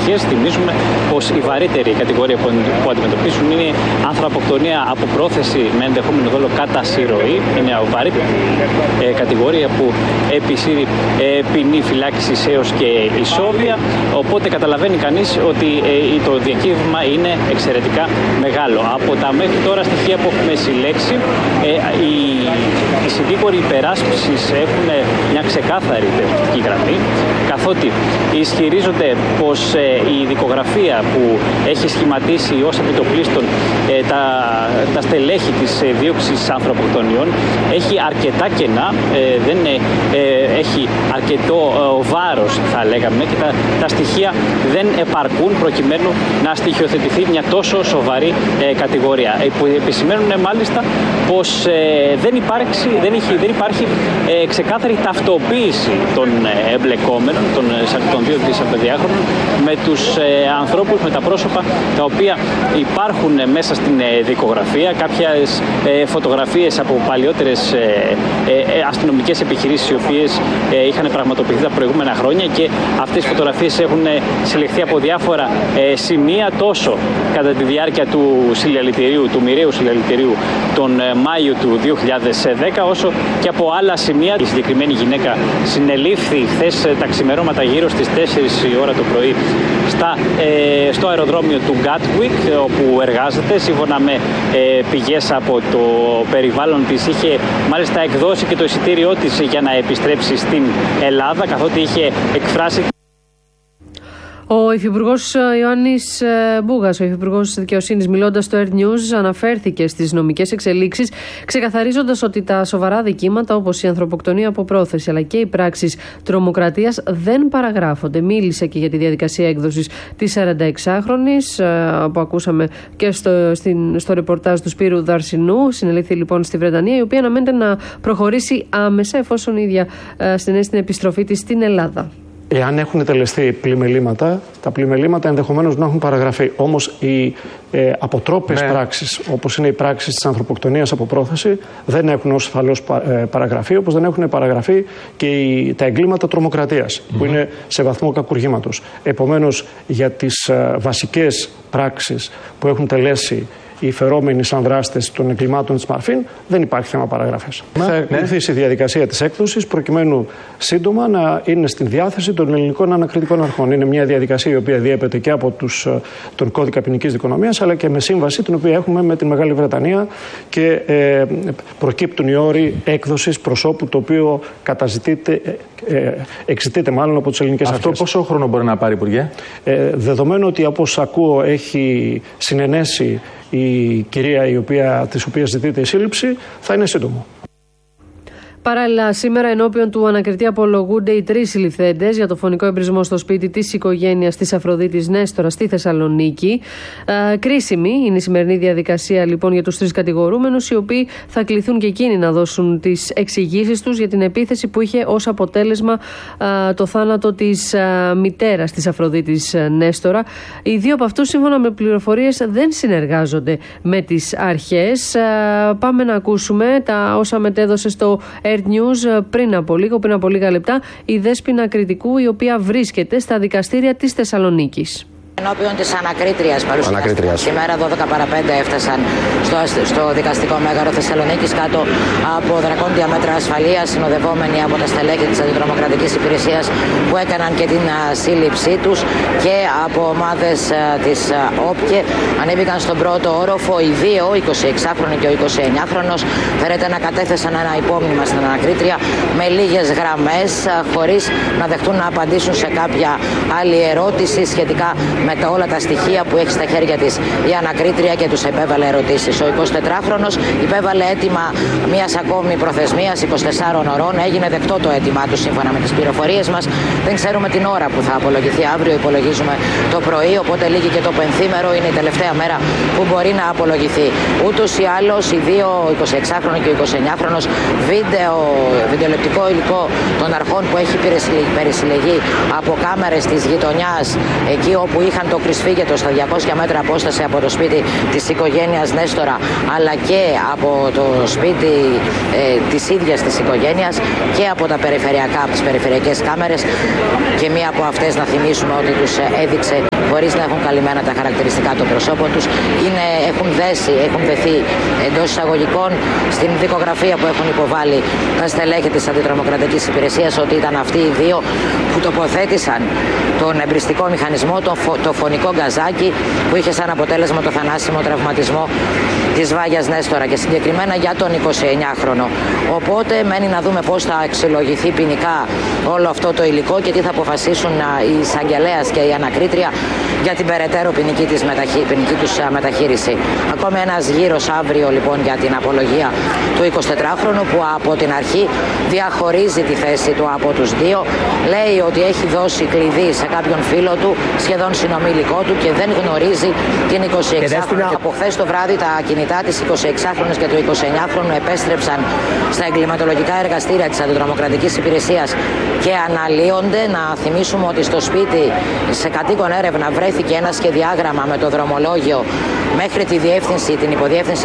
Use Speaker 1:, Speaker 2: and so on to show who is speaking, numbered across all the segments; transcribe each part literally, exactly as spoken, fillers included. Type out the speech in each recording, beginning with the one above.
Speaker 1: αρχές. Θυμίζουμε πως η βαρύτερη κατηγορία που αντιμετωπίσουν είναι ανθρωποκτονία από πρόθεση με ενδεχόμενο δόλο κατά συρροή. Είναι η βαρύτερη ε, κατηγορία που επισύρει ε, ποινή φυλάκισης έως και ισόβια. Οπότε καταλαβαίνει κανείς ότι ε, το διακύβευμα είναι εξαιρετικά μεγάλο. Από τα μέχρι τώρα στοιχεία που έχουμε συλλέξει, ε, οι, οι συνδίκοροι υπεράσπισης έχουν μια ξεκάθαρη ιδεολογική γραμμή, καθότι ισχυρίζονται πως ε, η δικογραφία που έχει σχηματίσει ως επιτοπλίστων ε, τα, τα στελέχη της ε, δίωξης ανθρωποκτονιών έχει αρκετά κενά, ε, δεν ε, ε, έχει αρκετό ε, βάρος, θα λέγαμε, και τα, τα στοιχεία δεν επαρκούν προκειμένου να στοιχειοθετηθεί μια τόσο σοβαρή ε, κατηγορία. Ε, που επισημαίνουν ε, μάλιστα πως ε, δεν, υπάρξει, δεν, έχει, δεν υπάρχει ε, ξεκάθαρη ταυτοποίηση των ε, εμπλεκόμενων, των, των δύο τρισαπενταδιάχρονων, με τους ε, ανθρώπους, με τα πρόσωπα τα οποία υπάρχουν ε, μέσα στην ε, δικογραφία. Κάποιες ε, φωτογραφίες από παλιότερες ε, ε, αστυνομικές επιχειρήσεις οι οποίες ε, είχαν πραγματοποιηθεί τα προηγούμενα χρόνια, και αυτές οι φωτογραφίες έχουν ε, συλλεχθεί από διάφορα ε, σημεία, τόσο κατά τη διάρκεια του συλλαλητηρίου, του μοιραίου συλλαλητηρίου τον ε, Μάιο του δύο χιλιάδες δέκα, όσο και από άλλα σημεία. Η συγκεκριμένη γυναίκα συνελήφθη χθες ε, τα ξημερώματα γύρω στις τέσσερις η ώρα το πρωί στα, ε, στο αεροδρόμιο του Gatwick, ε, όπου εργάζεται. Σύμφωνα με ε, πηγές από το περιβάλλον της, είχε μάλιστα εκδώσει και το εισιτήριό της για να επιστρέψει στην Ελλάδα, καθότι είχε εκφράσει.
Speaker 2: Ο Υφυπουργός Ιωάννης Μπούγας, ο Υφυπουργός Δικαιοσύνης, μιλώντας στο Earth News, αναφέρθηκε στις νομικές εξελίξεις, ξεκαθαρίζοντας ότι τα σοβαρά δικήματα, όπως η ανθρωποκτονία από πρόθεση αλλά και οι πράξεις τρομοκρατίας, δεν παραγράφονται. Μίλησε και για τη διαδικασία έκδοσης της σαρανταεξάχρονης, που ακούσαμε και στο, στην, στο ρεπορτάζ του Σπύρου Δαρσινού. Συνελήφθη λοιπόν στη Βρετανία, η οποία αναμένεται να προχωρήσει άμεσα, εφόσον η ίδια στενέσει την επιστροφή της στην Ελλάδα.
Speaker 3: Εάν έχουν τελεστεί πλημελήματα, τα πλημελήματα ενδεχομένως να έχουν παραγραφεί. Όμως οι ε, αποτρόπες ναι. πράξεις, όπως είναι οι πράξεις της ανθρωποκτονίας από πρόθεση, δεν έχουν ως φαλώς παραγραφεί, όπως δεν έχουν παραγραφεί και οι, τα εγκλήματα τρομοκρατίας, mm-hmm. που είναι σε βαθμό κακουργήματος. Επομένως, για τις ε, βασικές πράξεις που έχουν τελέσει οι φερόμενοι σαν δράστες των εγκλημάτων της Μαρφίν, δεν υπάρχει θέμα παραγραφής. Ναι, θα ακολουθήσει ναι. η διαδικασία της έκδοσης, προκειμένου σύντομα να είναι στην διάθεση των ελληνικών ανακριτικών αρχών. Είναι μια διαδικασία η οποία διέπεται και από τους, τον κώδικα ποινικής δικονομίας, αλλά και με σύμβαση την οποία έχουμε με τη Μεγάλη Βρετανία, και ε, προκύπτουν οι όροι έκδοσης προσώπου το οποίο καταζητείται, ε, εξητείται μάλλον από τις ελληνικές
Speaker 4: Αυτό
Speaker 3: αρχές.
Speaker 4: Αυτό πόσο χρόνο μπορεί να πάρει, Υπουργέ?
Speaker 3: Ε, δεδομένου ότι, όπως ακούω, έχει συνενέσει η κυρία η οποία, της οποίας ζητείται η σύλληψη, θα είναι σύντομο.
Speaker 2: Παράλληλα, σήμερα ενώπιον του ανακριτή απολογούνται οι τρεις συλληφθέντες για το φωνικό εμπρισμό στο σπίτι της οικογένειας της Αφροδίτης Νέστορα στη Θεσσαλονίκη. Ε, κρίσιμη είναι η σημερινή διαδικασία λοιπόν για τους τρεις κατηγορούμενους, οι οποίοι θα κληθούν και εκείνοι να δώσουν τις εξηγήσεις τους για την επίθεση που είχε ως αποτέλεσμα ε, το θάνατο της ε, μητέρας της Αφροδίτης Νέστορα. Οι δύο από αυτούς, σύμφωνα με πληροφορίες, δεν συνεργάζονται με τις αρχές. Ε, πάμε να ακούσουμε τα όσα μετέδωσε στο Earth News πριν από λίγο, πριν από λίγα λεπτά, η Δέσποινα Κρητικού, η οποία βρίσκεται στα δικαστήρια της Θεσσαλονίκης.
Speaker 5: Ενώπιον της ανακρίτριας παρουσιάστηκαν σήμερα δώδεκα παρά πέντε έφτασαν στο, στο δικαστικό μέγαρο Θεσσαλονίκης κάτω από δρακόντια μέτρα ασφαλείας, συνοδευόμενοι από τα στελέχη της Αντιτρομοκρατικής Υπηρεσίας που έκαναν και την α, σύλληψή τους, και από ομάδες α, της α, ΟΠΚΕ. Ανέβηκαν στον πρώτο όροφο οι δύο, ο εικοσιεξάχρονος και ο εικοσιεννιάχρονος. Φέρεται να κατέθεσαν ένα υπόμνημα στην ανακρίτρια με λίγες γραμμές, α, χωρίς να δεχτούν να απαντήσουν σε κάποια άλλη ερώτηση σχετικά με τα όλα τα στοιχεία που έχει στα χέρια της η ανακρίτρια, και τους επέβαλε ερωτήσεις. Ο εικοσιτετράχρονος υπέβαλε αίτημα μιας ακόμη προθεσμίας εικοσιτεσσάρων ωρών. Έγινε δεκτό το αίτημά του σύμφωνα με τις πληροφορίες μας. Δεν ξέρουμε την ώρα που θα απολογηθεί αύριο, υπολογίζουμε το πρωί, οπότε λήγει και το πενθήμερο, είναι η τελευταία μέρα που μπορεί να απολογηθεί. Ούτως ή άλλως οι δύο, ο εικοσιεξάχρονος και ο εικοσιεννιάχρονος, βίντεο, βιντεολεπτικό υλικό των αρχών που έχει περισυλλεγεί από κάμερες της γειτονιάς, εκεί όπου είχαν το κρυσφύγετο στα διακόσια μέτρα απόσταση από το σπίτι της οικογένειας Νέστορα, αλλά και από το σπίτι ε, της ίδιας της οικογένειας, και από τα περιφερειακά, από τις περιφερειακές κάμερες, και μία από αυτές, να θυμίσουμε ότι τους έδειξε χωρίς να έχουν καλυμμένα τα χαρακτηριστικά των προσώπων τους. Είναι, έχουν δέσει, έχουν δεθεί εντός εισαγωγικών στην δικογραφία που έχουν υποβάλει τα στελέχη της Αντιτρομοκρατικής Υπηρεσίας ότι ήταν αυτοί οι δύο που τοποθέτησαν τον εμπριστικό μηχανισμό, το, φω, το φωνικό γκαζάκι που είχε σαν αποτέλεσμα το θανάσιμο τραυματισμό της Βάγιας Νέστορα και συγκεκριμένα για τον εικοσιεννιάχρονο. Οπότε μένει να δούμε πώς θα αξιολογηθεί ποινικά όλο αυτό το υλικό και τι θα αποφασίσουν οι εισαγγελέας και η ανακρίτρια για την περαιτέρω ποινική, της μεταχεί, ποινική τους μεταχείριση. Ακόμη ένας γύρος αύριο λοιπόν για την απολογία του εικοσιτετράχρονου που από την αρχή διαχωρίζει τη θέση του από τους δύο. Λέει ότι έχει δώσει κλειδί σε κάποιον φίλο του, σχεδόν συνομήλικό του και δεν γνωρίζει την εικοσιεξάχρονη. Από χθες το βράδυ τα κινητά της εικοσιεξάχρονης και του εικοσιεννιάχρονου επέστρεψαν στα εγκληματολογικά εργαστήρια της Αντιτρομοκρατικής Υπηρεσίας και αναλύονται. Να θυμίσουμε ότι στο σπίτι σε κατοίκον έρευνα βρέθηκε ένα σχεδιάγραμμα με το δρομολόγιο μέχρι τη διεύθυνση, την υποδιεύθυνση.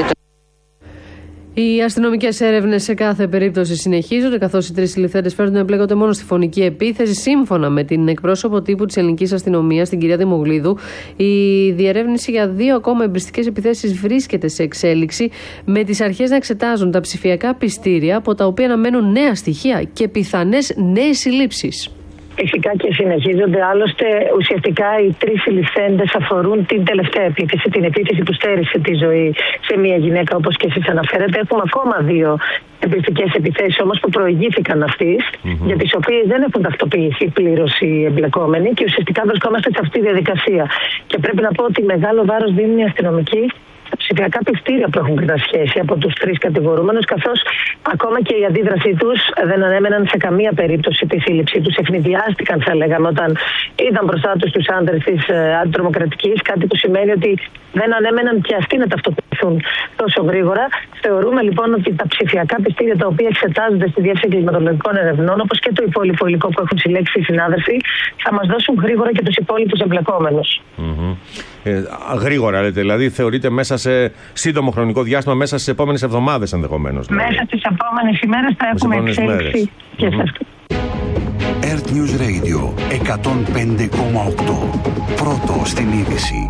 Speaker 2: Οι αστυνομικές έρευνες σε κάθε περίπτωση συνεχίζονται, καθώς οι τρεις συλληφθέντες φέρνουν να εμπλέκονται μόνο στη φωνική επίθεση. Σύμφωνα με την εκπρόσωπο τύπου της ελληνικής αστυνομίας, την κυρία Δημογλίδου, η διερεύνηση για δύο ακόμα εμπριστικές επιθέσεις βρίσκεται σε εξέλιξη, με τις αρχές να εξετάζουν τα ψηφιακά πιστήρια, από τα οποία αναμένουν νέα στοιχεία και πιθανές νέες συλλήψεις.
Speaker 4: Φυσικά και συνεχίζονται. Άλλωστε, ουσιαστικά οι τρεις συλληφθέντες αφορούν την τελευταία επίθεση, την επίθεση που στέρισε τη ζωή σε μια γυναίκα, όπως και εσείς αναφέρετε. Έχουμε ακόμα δύο εμπριστικές επιθέσεις όμως που προηγήθηκαν αυτής, mm-hmm. για τις οποίες δεν έχουν ταυτοποιηθεί πλήρως οι εμπλεκόμενοι και ουσιαστικά βρισκόμαστε σε αυτή τη διαδικασία. Και πρέπει να πω ότι μεγάλο βάρος δίνουν οι αστυνομικοί στα ψηφιακά πιστήρια που έχουν κατασχέσει από τους τρεις κατηγορούμενους, καθώς ακόμα και η αντίδρασή τους δεν ανέμεναν σε καμία περίπτωση τη σύλληψή τους. Ευνηδιάστηκαν, θα λέγαμε, όταν είδαν μπροστά τους τους άντρες της Αντιτρομοκρατικής, κάτι που σημαίνει ότι δεν ανέμεναν και αυτοί να ταυτοποιηθούν τόσο γρήγορα. Θεωρούμε λοιπόν ότι τα ψηφιακά πιστήρια τα οποία εξετάζονται στη Διεύθυνση Εγκληματολογικών Ερευνών, όπως και το υπόλοιπο υλικό που έχουν συλλέξει οι συνάδελφοι, θα μας δώσουν γρήγορα και τους υπόλοιπους εμπλεκόμενους.
Speaker 6: Mm-hmm. Ε, γρήγορα, λέτε, δηλαδή θεωρείτε μέσα σε σύντομο χρονικό διάστημα, μέσα στις επόμενες εβδομάδες ενδεχομένως. Δηλαδή.
Speaker 4: Μέσα στις επόμενες ημέρες θα έχουμε εξέλιξη και σε αυτό.
Speaker 7: Earth News Radio εκατόν πέντε κόμμα οκτώ. Πρώτο στην είδηση.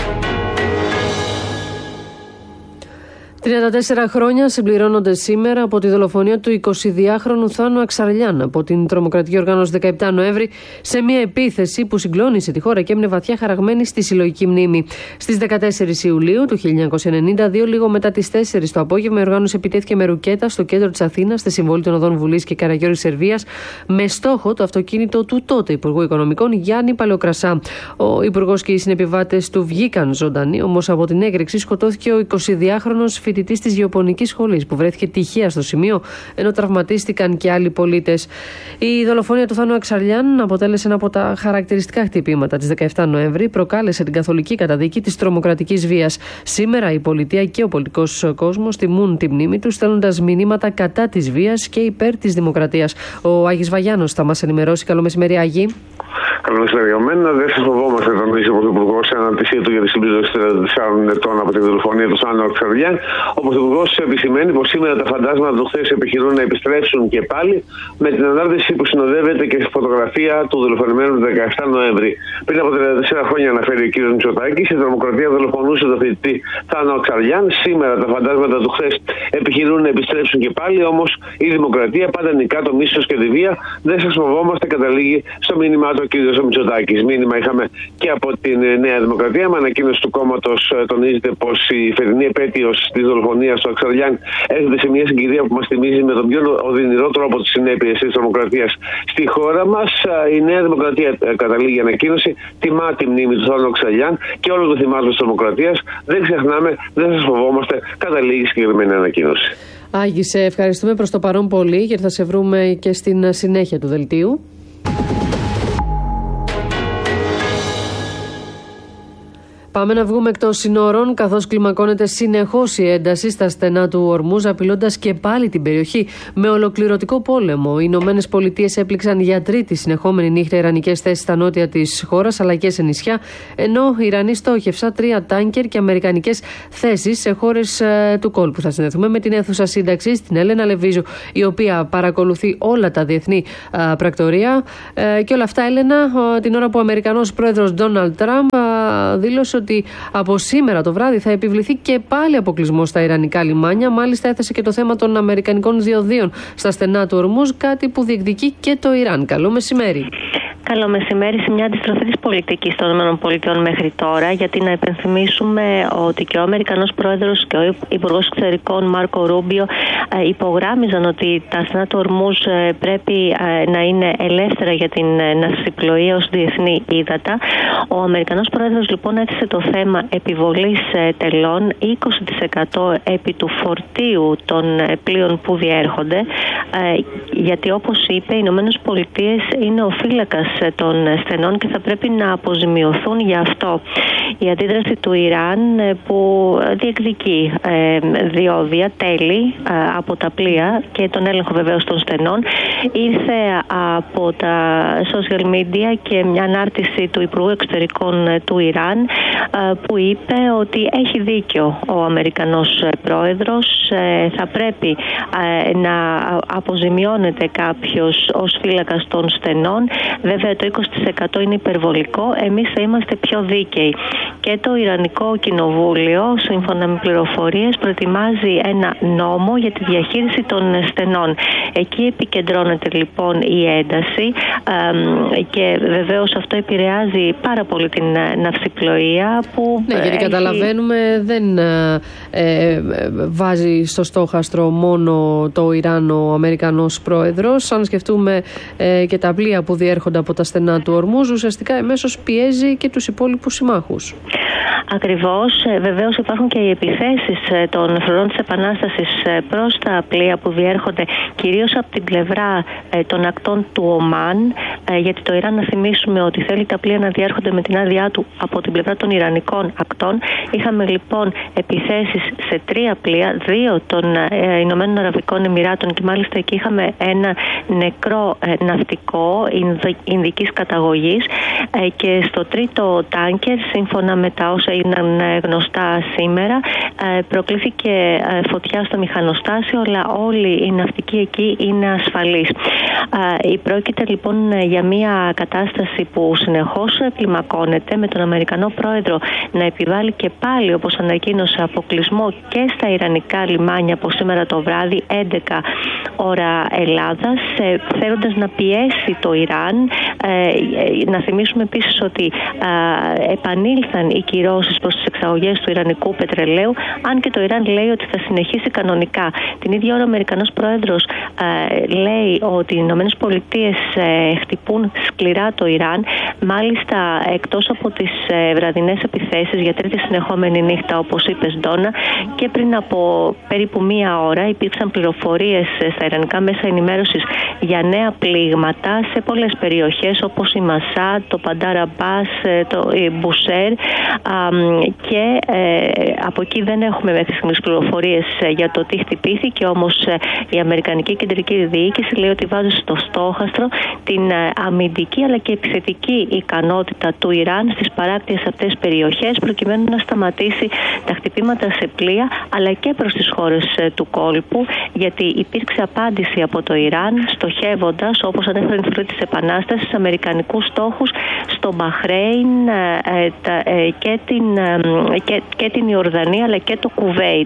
Speaker 2: τριάντα τέσσερα χρόνια συμπληρώνονται σήμερα από τη δολοφονία του εικοσιδυάχρονου Θάνου Αξαρλιάν από την τρομοκρατική οργάνωση δεκαεπτά Νοέμβρη, σε μια επίθεση που συγκλώνησε τη χώρα και έμεινε βαθιά χαραγμένη στη συλλογική μνήμη. Στις δεκατέσσερις Ιουλίου του χίλια εννιακόσια ενενήντα δύο, λίγο μετά τις τέσσερις το απόγευμα, η οργάνωση επιτέθηκε με ρουκέτα στο κέντρο της Αθήνας, στη συμβολή των οδών Βουλής και Καραγιώρης Σερβίας, με στόχο το αυτοκίνητο του τότε Υπουργού Οικονομικών Γιάννη Παλαιοκρασά. Ο Υπουργός και οι συνεπιβάτες του βγήκαν ζωντανοί, όμως από την έκρηξη σκοτώθηκε ο εικοσιδυάχρονος φοιτητής της Γεωπονικής Σχολής, που βρέθηκε τυχαία στο σημείο, ενώ τραυματίστηκαν και άλλοι πολίτες. Η δολοφονία του Θάνου Αξαρλιάν αποτέλεσε ένα από τα χαρακτηριστικά χτυπήματα της δεκαεπτά Νοέμβρη, προκάλεσε την καθολική καταδίκη της τρομοκρατικής βίας. Σήμερα η πολιτεία και ο πολιτικός κόσμος τιμούν τη μνήμη του, στέλνοντας μηνύματα κατά της βίας και υπέρ της δημοκρατίας. Ο Άγης Βαγιάννος θα μας ενημερώσει. Καλό μεσημέρι, Άγη.
Speaker 8: Καλό μεσημέρι. Δεν σα φοβόμαστε, τον είπε ο Πρωθυπουργό σε αναρτησία του για τη συμπλήρωση τριάντα τεσσάρων ετών από τη δολοφονία του Θάνου Αξαρλιάν. Ο Πρωθυπουργός επισημαίνει πως σήμερα τα φαντάσματα του χθες επιχειρούν να επιστρέψουν και πάλι, με την ανάρτηση που συνοδεύεται και στη φωτογραφία του δολοφονημένου του δεκαεπτά Νοέμβρη. Πριν από τριάντα τέσσερα χρόνια, αναφέρει ο κ. Μητσοτάκης, η τρομοκρατία δολοφονούσε τον φοιτητή Θάνο Αξαρλιάν. Σήμερα τα φαντάσματα του χθες επιχειρούν να επιστρέψουν και πάλι, όμως η δημοκρατία πάντα νικά το μίσος και τη βία. Δεν σας φοβόμαστε, καταλήγει στο μήνυμά του ο κ. Μητσοτάκης. Μήνυμα είχαμε και από την Νέα Δημοκρατία. Με ανακοίνωση του κόμματος τονίζεται πως η φετινή επέτειος της δολοφονίας του Αξαρλιάν έρχεται σε μια συγκυρία που μας θυμίζει με τον πιο οδυνηρό τρόπο τις συνέπειες της τρομοκρατίας στη χώρα μας. Η Νέα Δημοκρατία, καταλήγει ανακοίνωση, τιμά τη μνήμη του Θάνου Αξαρλιάν και όλων των θυμάτων της τρομοκρατίας. Δεν ξεχνάμε, δεν σας φοβόμαστε, καταλήγει συγκεκριμένη ανακοίνωση.
Speaker 2: Άγη, σε ευχαριστούμε προς το παρόν πολύ, γιατί θα σε βρούμε και στην συνέχεια του δελτίου. Πάμε να βγούμε εκτός συνόρων, καθώς κλιμακώνεται συνεχώς η ένταση στα στενά του Ορμούζ, απειλώντας και πάλι την περιοχή με ολοκληρωτικό πόλεμο. Οι Ηνωμένες Πολιτείες έπληξαν για τρίτη συνεχόμενη νύχτα ιρανικές θέσεις στα νότια της χώρας, αλλά και σε νησιά, ενώ οι Ιρανοί στόχευσαν τρία τάνκερ και αμερικανικές θέσεις σε χώρες ε, του κόλπου. Θα συνδεθούμε με την αίθουσα σύνταξης, την Έλενα Λεβίζου, η οποία παρακολουθεί όλα τα διεθνή ε, πρακτορία. Ε, και όλα αυτά, Έλενα, ε, την ώρα που ο Αμερικανός πρόεδρος Ντόναλντ Τραμπ ε, δήλωσε ότι από σήμερα το βράδυ θα επιβληθεί και πάλι αποκλεισμό στα ιρανικά λιμάνια. Μάλιστα, έθεσε και το θέμα των αμερικανικών διοδίων στα στενά του Ορμούζ, κάτι που διεκδικεί και το Ιράν. Καλό μεσημέρι.
Speaker 9: Καλό μεσημέρι, σε μια αντιστροφή της πολιτικής των ΗΠΑ μέχρι τώρα, γιατί να υπενθυμίσουμε ότι και ο Αμερικανός πρόεδρος και ο Υπουργός Εξωτερικών Μάρκο Ρούμπιο υπογράμμιζαν ότι τα στενά του Ορμούζ πρέπει να είναι ελεύθερα για την ναυσιπλοεία ως διεθνή ύδατα. Ο Αμερικανός πρόεδρος λοιπόν έθεσε το θέμα επιβολής τελών είκοσι τοις εκατό επί του φορτίου των πλοίων που διέρχονται, γιατί όπως είπε, οι Ηνωμένες Πολιτείες είναι ο φύλακας των στενών και θα πρέπει να αποζημιωθούν για αυτό. Η αντίδραση του Ιράν, που διεκδικεί διόδια, τέλη από τα πλοία και τον έλεγχο βεβαίως των στενών, ήρθε από τα social media και μια ανάρτηση του Υπουργού Εξωτερικών του Ιράν, που είπε ότι έχει δίκιο ο Αμερικανός πρόεδρος, θα πρέπει να αποζημιώνεται κάποιος ως φύλακας των στενών. Βέβαια το είκοσι τοις εκατό είναι υπερβολικό, εμείς θα είμαστε πιο δίκαιοι. Και το Ιρανικό Κοινοβούλιο, σύμφωνα με πληροφορίες, προετοιμάζει ένα νόμο για τη διαχείριση των στενών. Εκεί επικεντρώνεται λοιπόν η ένταση και βεβαίως αυτό επηρεάζει πάρα πολύ την ναυσιπλοεία που...
Speaker 2: Ναι, γιατί έχει... καταλαβαίνουμε δεν ε, βάζει στο στόχαστρο μόνο το Ιράν ο Αμερικανός πρόεδρος. Αν σκεφτούμε ε, και τα πλοία που διέρχονται από τα στενά του Ορμούζ, ουσιαστικά εμέσως πιέζει και τους υπόλοιπους συμμάχους.
Speaker 9: Ακριβώς. Βεβαίως υπάρχουν και οι επιθέσεις των φρουρών της Επανάστασης προς τα πλοία που διέρχονται κυρίως από την πλευρά των ακτών του Ομάν, γιατί το Ιράν, να θυμίσουμε ότι θέλει τα πλοία να διέρχονται με την άδειά του από την πλευρά των Ιρανικών ακτών. Είχαμε λοιπόν επιθέσεις σε τρία πλοία, δύο των Ηνωμένων Αραβικών Εμιράτων, και μάλιστα εκεί είχαμε ένα νεκρό ναυτικό ινδικής καταγωγής, και στο τρίτο τάνκερ, σύμφωνα με τα όσα έγιναν γνωστά σήμερα, προκλήθηκε φωτιά στο μηχανοστάσιο, αλλά όλοι οι ναυτικοί εκεί είναι ασφαλείς. Πρόκειται λοιπόν για μια κατάσταση που συνεχώς κλιμακώνεται, με τον Αμερικανό πρόεδρο να επιβάλλει και πάλι, όπως ανακοίνωσε, αποκλεισμό και στα ιρανικά λιμάνια από σήμερα το βράδυ, έντεκα ώρα Ελλάδας, θέλοντας να πιέσει το Ιράν. Να θυμίσουμε επίσης ότι επανήλθαν οι κυρώσεις προς τις εξαγωγές του ιρανικού πετρελαίου, αν και το Ιράν λέει ότι θα συνεχίσει κανονικά. Την ίδια ώρα ο Αμερικανός πρόεδρος λέει ότι οι Ηνωμένες Πολιτείες χτυπούν σκληρά το Ιράν. Μάλιστα, εκτός από τις βραδινές επιθέσεις για τρίτη συνεχόμενη νύχτα, όπως είπες, Ντόνα, και πριν από περίπου μία ώρα υπήρξαν πληροφορίες στα ιρανικά μέσα ενημέρωσης για νέα πλήγματα σε πολλές περιοχές, όπως η Μασάτ, το Παντάρ Αμπάς, το Μπουσέρ, και από εκεί δεν έχουμε μέχρι στιγμής πληροφορίες για το τι χτυπήθηκε. Όμως η Αμερικανική Κεντρική Διοίκηση λέει ότι βάζει στο στόχαστρο την αμυντική αλλά και επιθετική ικανότητα του Ιράν στις παράκτιες αυτές περιοχές, προκειμένου να σταματήσει τα χτυπήματα σε πλοία αλλά και προς τις χώρες του κόλπου, γιατί υπήρξε απάντηση από το Ιράν, στοχεύοντας, όπως ανέφερε η Φρουρή της Επανάστασης, αμερικανικούς στόχους στο Μπαχρέιν και την, και, και την Ιορδανία αλλά και το Κουβέιτ.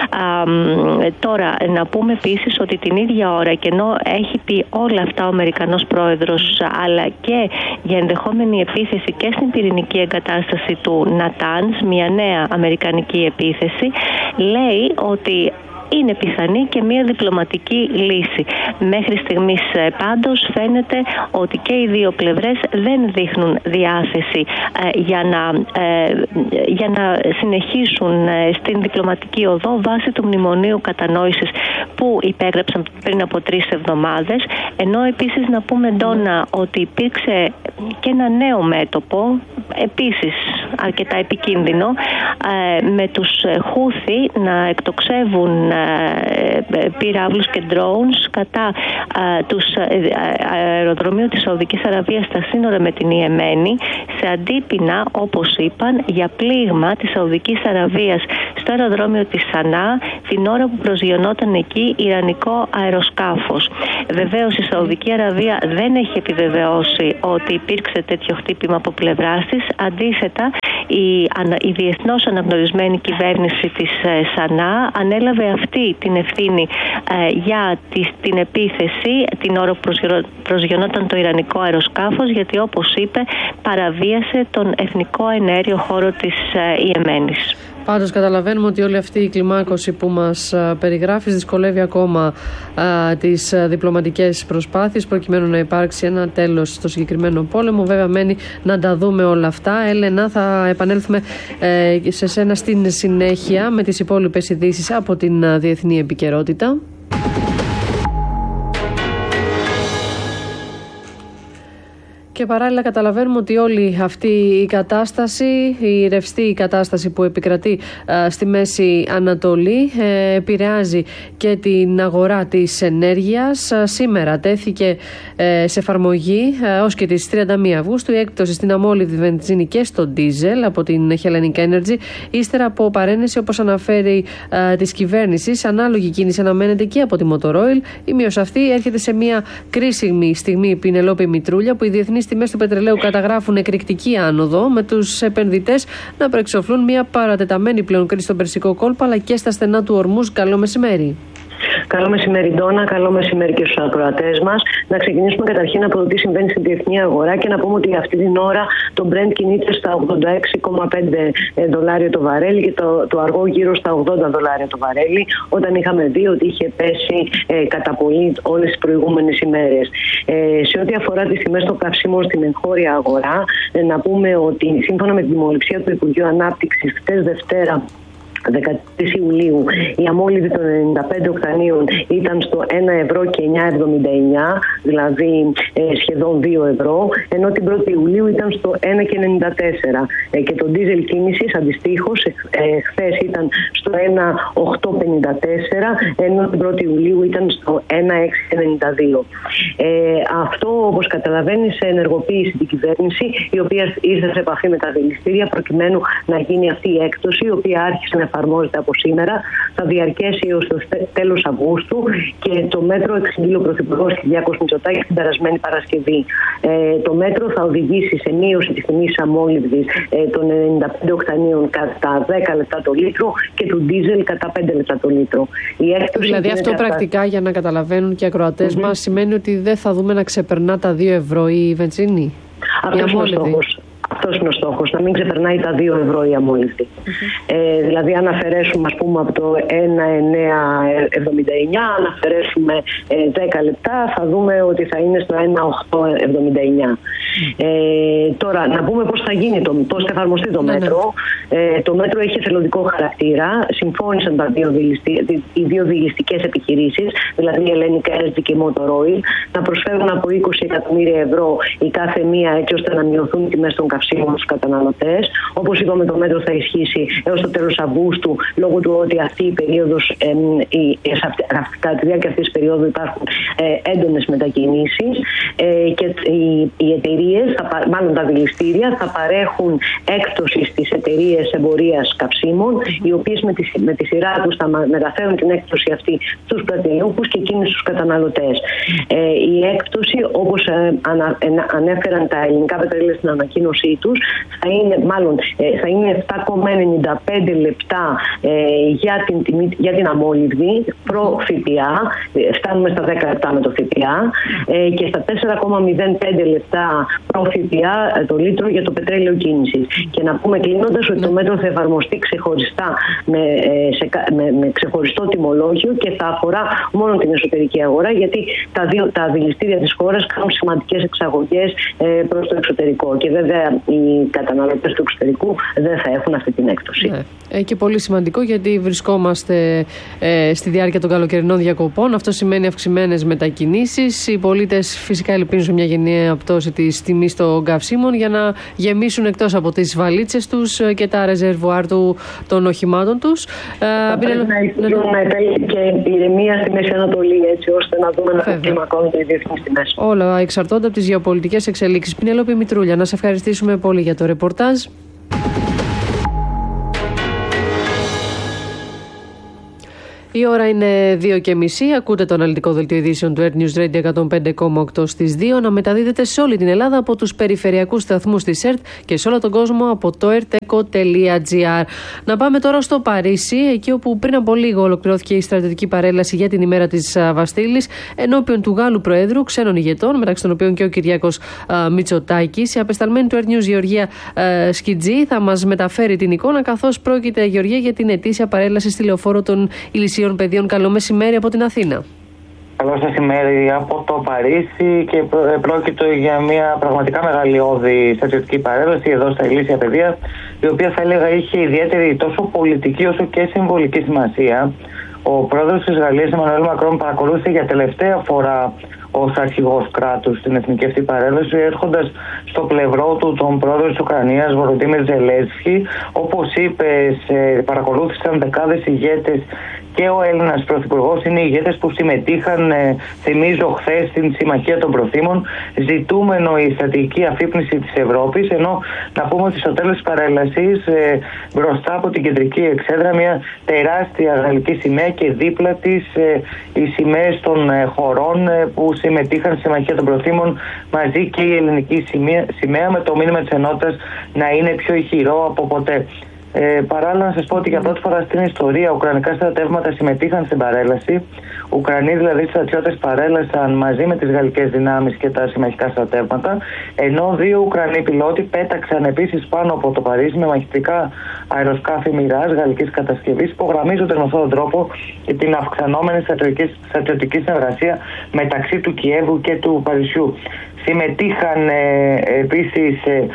Speaker 9: Τώρα, να πούμε επίσης ότι την ίδια ώρα, και ενώ έχει πει όλα αυτά ο Αμερικανός πρόεδρος, αλλά και για ενδεχόμενη επίθεση και στην πυρηνική εγκατάσταση του Νατάνς, μια νέα αμερικανική επίθεση, λέει ότι είναι πιθανή και μια διπλωματική λύση. Μέχρι στιγμής πάντως φαίνεται ότι και οι δύο πλευρές δεν δείχνουν διάθεση ε, για, να, ε, για να συνεχίσουν ε, στην διπλωματική οδό βάσει του μνημονίου κατανόησης που υπέγραψαν πριν από τρεις εβδομάδες. Ενώ επίσης να πούμε, Ντόνα, ότι υπήρξε και ένα νέο μέτωπο, επίσης αρκετά επικίνδυνο, ε, με τους Χούθι να εκτοξεύουν ε, πυράβλους και drones κατά ε, τους ε, αεροδρομίου της Σαουδικής Αραβίας στα σύνορα με την Ιεμένη, σε αντίπεινα, όπως είπαν, για πλήγμα της Σαουδικής Αραβίας στο αεροδρόμιο της Σανά την ώρα που προσγειωνόταν εκεί ιρανικό αεροσκάφος. Βεβαίως η Σαουδική Αραβία δεν έχει επιβεβαιώσει ότι υπήρξε τέτοιο χτύπημα από πλευράς της. Αντίθετα, η, η διεθνώς αναγνωρισμένη κυβέρνηση της Σανά ανέλαβε αυτή την ευθύνη ε, για τη, την επίθεση την ώρα που προσγειωνόταν το ιρανικό αεροσκάφος, γιατί όπως είπε παραβίασε τον εθνικό εναέριο χώρο της ε, Ιεμένης.
Speaker 2: Πάντως καταλαβαίνουμε ότι όλη αυτή η κλιμάκωση που μας περιγράφεις δυσκολεύει ακόμα α, τις α, διπλωματικές προσπάθειες προκειμένου να υπάρξει ένα τέλος στο συγκεκριμένο πόλεμο. Βέβαια μένει να τα δούμε όλα αυτά. Έλενα, θα επανέλθουμε ε, σε σένα στην συνέχεια με τις υπόλοιπες ειδήσεις από την α, διεθνή επικαιρότητα. Και παράλληλα καταλαβαίνουμε ότι όλη αυτή η κατάσταση, η ρευστή κατάσταση που επικρατεί α, στη Μέση Ανατολή ε, επηρεάζει και την αγορά της ενέργειας. Α, σήμερα τέθηκε ε, σε εφαρμογή ε, ως και τις τριάντα μία Αυγούστου η έκπτωση στην αμόλυβδη βενζίνη και στο ντίζελ από την Hellenic Energy, ύστερα από παρένεση, όπως αναφέρει ε, της κυβέρνησης. Ανάλογη κίνηση αναμένεται και από τη Motor Oil. Η μείωση αυτή έρχεται σε μια κρίσιμη στιγμή, Πινελόπη Μητρούλια, που οι διεθνείς τιμές του πετρελαίου καταγράφουν εκρηκτική άνοδο, με τους επενδυτές να προεξοφλούν μια παρατεταμένη πλέον κρίση στον Περσικό κόλπο αλλά και στα στενά του Ορμούζ. Καλό μεσημέρι.
Speaker 10: Καλό μεσημέρι, Ντόνα. Καλό μεσημέρι και στους ακροατές μας. Να ξεκινήσουμε καταρχήν από το τι συμβαίνει στην διεθνή αγορά και να πούμε ότι αυτή την ώρα το Brent κινείται στα ογδόντα έξι κόμμα πέντε δολάρια το βαρέλι και το, το αργό γύρω στα ογδόντα δολάρια το βαρέλι, όταν είχαμε δει ότι είχε πέσει ε, κατά πολύ όλες τις προηγούμενες ημέρες. Ε, σε ό,τι αφορά τις τιμές των καυσίμων στην εγχώρια αγορά, ε, να πούμε ότι σύμφωνα με την δημοληψία του Υπουργείου Ανάπτυξης, χτες Δευτέρα, δεκατρείς Ιουλίου, η αμόλυβη των ενενήντα πέντε οκτανίων ήταν στο ένα ευρώ και εννιά εβδομήντα εννιά, δηλαδή ε, σχεδόν δύο ευρώ, ενώ την πρώτη Ιουλίου ήταν στο ένα και ενενήντα τέσσερα. Ε, και το ντίζελ κίνησης αντιστοίχως ε, χθες ήταν στο ένα οκτώ πενήντα τέσσερα, ενώ την πρώτη Ιουλίου ήταν στο ένα έξι ενενήντα δύο. Ε, αυτό, όπως καταλαβαίνεις, ενεργοποίησε την κυβέρνηση, η οποία ήρθε σε επαφή με τα δηληστήρια προκειμένου να γίνει αυτή η έκπτωση, η οποία άρχισε να εφαρμόζεται από σήμερα, θα διαρκέσει έως το τέλος Αυγούστου και το μέτρο εξηγεί ο Πρωθυπουργός Κυριάκος Μητσοτάκης την περασμένη Παρασκευή. Ε, το μέτρο θα οδηγήσει σε μείωση της τιμής αμόλυβδης ε, των ενενήντα πέντε οκτανίων κατά δέκα λεπτά το λίτρο και του ντίζελ κατά πέντε λεπτά το λίτρο. Η
Speaker 2: δηλαδή αυτό αυτά... πρακτικά, για να καταλαβαίνουν και οι ακροατές mm-hmm. μας, σημαίνει ότι δεν θα δούμε να ξεπερνά τα δύο ευρώ η βενζίνη.
Speaker 10: Αυτός είναι ο στόχος. Αυτός είναι ο στόχος, να μην ξεπερνάει τα δύο ευρώ η αμόλυβδη. Mm-hmm. Ε, δηλαδή, αν αφαιρέσουμε, ας πούμε, από το ένα εννιά εβδομήντα εννιά, αν αφαιρέσουμε ε, δέκα λεπτά, θα δούμε ότι θα είναι στο ένα οκτώ εβδομήντα εννιά. Ε, τώρα, να πούμε πώς θα γίνει, το, πώς θα εφαρμοστεί το μέτρο. Ε, το μέτρο έχει εθελοντικό χαρακτήρα. Συμφώνησαν τα δύο δηληστή, οι δύο δηληστικές επιχειρήσεις, δηλαδή η Hellenic Energy και η Motor Oil, να προσφέρουν από είκοσι εκατομμύρια ευρώ η κάθε μία, έτσι ώστε να μειωθούν οι τιμές των καυσίμων στους καταναλωτές. Όπως είπαμε, το μέτρο θα ισχύσει έως το τέλος Αυγούστου, λόγω του ότι αυτή η περίοδος, ε, η, κατά τη διάρκεια αυτής της περίοδου υπάρχουν ε, έντονες μετακινήσεις ε, και οι, οι εταιρείες, μάλλον τα δηληστήρια, θα παρέχουν έκπτωση στις εταιρείες εμπορίας καυσίμων, οι οποίες με τη, με τη σειρά τους θα μεταφέρουν την έκπτωση αυτή στους πρατηριούχους και εκείνους στους καταναλωτές. Ε, η έκπτωση, όπως ε, ανα, ε, ανέφεραν τα ελληνικά πετρέλαια στην ανακοίνωσή ζωή τους. Θα είναι, μάλλον, ε, θα είναι επτά κόμμα ενενήντα πέντε λεπτά ε, για, την, τιμή, για την αμόλυβδη προ ΦΠΑ. Ε, φτάνουμε στα δέκα λεπτά με το ΦΠΑ ε, και στα τέσσερα κόμμα μηδέν πέντε λεπτά προ ΦΠΑ ε, το λίτρο για το πετρέλαιο κίνησης. Και να πούμε κλείνοντας ότι το μέτρο θα εφαρμοστεί ξεχωριστά με, ε, σε, με, με ξεχωριστό τιμολόγιο και θα αφορά μόνο την εσωτερική αγορά, γιατί τα, δύο, τα δηληστήρια της χώρας κάνουν σημαντικές εξαγωγές ε, προς το εξωτερικό. Και βέβαια οι καταναλωτές του εξωτερικού δεν θα έχουν αυτή την έκπτωση.
Speaker 2: Ναι. Ε, και πολύ σημαντικό, γιατί βρισκόμαστε ε, στη διάρκεια των καλοκαιρινών διακοπών. Αυτό σημαίνει αυξημένες μετακινήσεις. Οι πολίτες φυσικά ελπίζουν μια γενναία πτώση της τιμής των καυσίμων για να γεμίσουν εκτός από τις βαλίτσες τους και τα ρεζερβουάρ του, των οχημάτων τους.
Speaker 10: Θα πρέπει να υπάρχει και ηρεμία στη Μέση Ανατολή, έτσι ώστε να δούμε να κλιμακώνονται οι διεθνείς τιμές.
Speaker 2: Όλα εξαρτώνται από τις γεωπολιτικές εξελίξεις. Πινέλοπη Μητρούλια, να σε ευχαριστήσουμε πολύ για το ρεπορτάζ. Η ώρα είναι δύο και μισή. Ακούτε το αναλυτικό δελτίο ειδήσεων του Air News Radio εκατόν πέντε κόμμα οκτώ στις δύο να μεταδίδεται σε όλη την Ελλάδα από τους περιφερειακούς σταθμούς της ΕΡΤ και σε όλο τον κόσμο από το ερτεκο τελεία τζι άρ. Να πάμε τώρα στο Παρίσι, εκεί όπου πριν από λίγο ολοκληρώθηκε η στρατιωτική παρέλαση για την ημέρα της Βαστίλης ενώπιον του Γάλλου Προέδρου, ξένων ηγετών, μεταξύ των οποίων και ο Κυριάκος Μητσοτάκης. Η απεσταλμένη του Air News Γεωργία α, Σκιτζή θα μας μεταφέρει την εικόνα, καθώς πρόκειται, Γεωργία, για την ετήσια παρέλαση στη λεωφόρο των Ηλυσίων Παιδίων. Καλό μεσημέρι από την Αθήνα.
Speaker 11: Καλό μεσημέρι από το Παρίσι, και πρόκειται για μια πραγματικά μεγαλειώδη στρατιωτική παρέλαση εδώ στα Ηλύσια Παιδεία, η οποία θα έλεγα είχε ιδιαίτερη τόσο πολιτική όσο και συμβολική σημασία. Ο πρόεδρος της Γαλλίας, Εμμανουέλ Μακρόν, παρακολούθησε για τελευταία φορά ως αρχηγός κράτους στην εθνική αυτή παρέλαση, έρχοντας στο πλευρό του τον πρόεδρο της Ουκρανίας, Βολοντίμιρ Ζελένσκι. Όπως είπε, παρακολούθησαν δεκάδες ηγέτες, και ο Έλληνας πρωθυπουργός είναι ηγέτες που συμμετείχαν, ε, θυμίζω, χθες στην Συμμαχία των Προθήμων, ζητούμενο η στρατηγική αφύπνιση της Ευρώπης. Ενώ να πούμε ότι στο τέλος της παρέλασης, ε, μπροστά από την κεντρική εξέδρα, μια τεράστια γαλλική σημαία και δίπλα της ε, οι σημαίες των ε, χωρών ε, που συμμετείχαν στη Συμμαχία των Προθήμων, μαζί και η ελληνική σημαία, σημαία με το μήνυμα της ενότητας να είναι πιο ηχηρό από ποτέ. Ε, παράλληλα, να σας πω ότι για πρώτη φορά στην ιστορία ουκρανικά στρατεύματα συμμετείχαν στην παρέλαση. Ουκρανοί δηλαδή στρατιώτες παρέλασαν μαζί με τις γαλλικές δυνάμεις και τα συμμαχικά στρατεύματα, ενώ δύο Ουκρανοί πιλότοι πέταξαν επίσης πάνω από το Παρίσι με μαχητικά αεροσκάφη Mirage γαλλικής κατασκευής, υπογραμμίζοντας με αυτόν τον τρόπο και την αυξανόμενη στρατιωτική συνεργασία μεταξύ του Κιέβου και του Παρισιού. Συμμετείχαν ε, επίσης ε,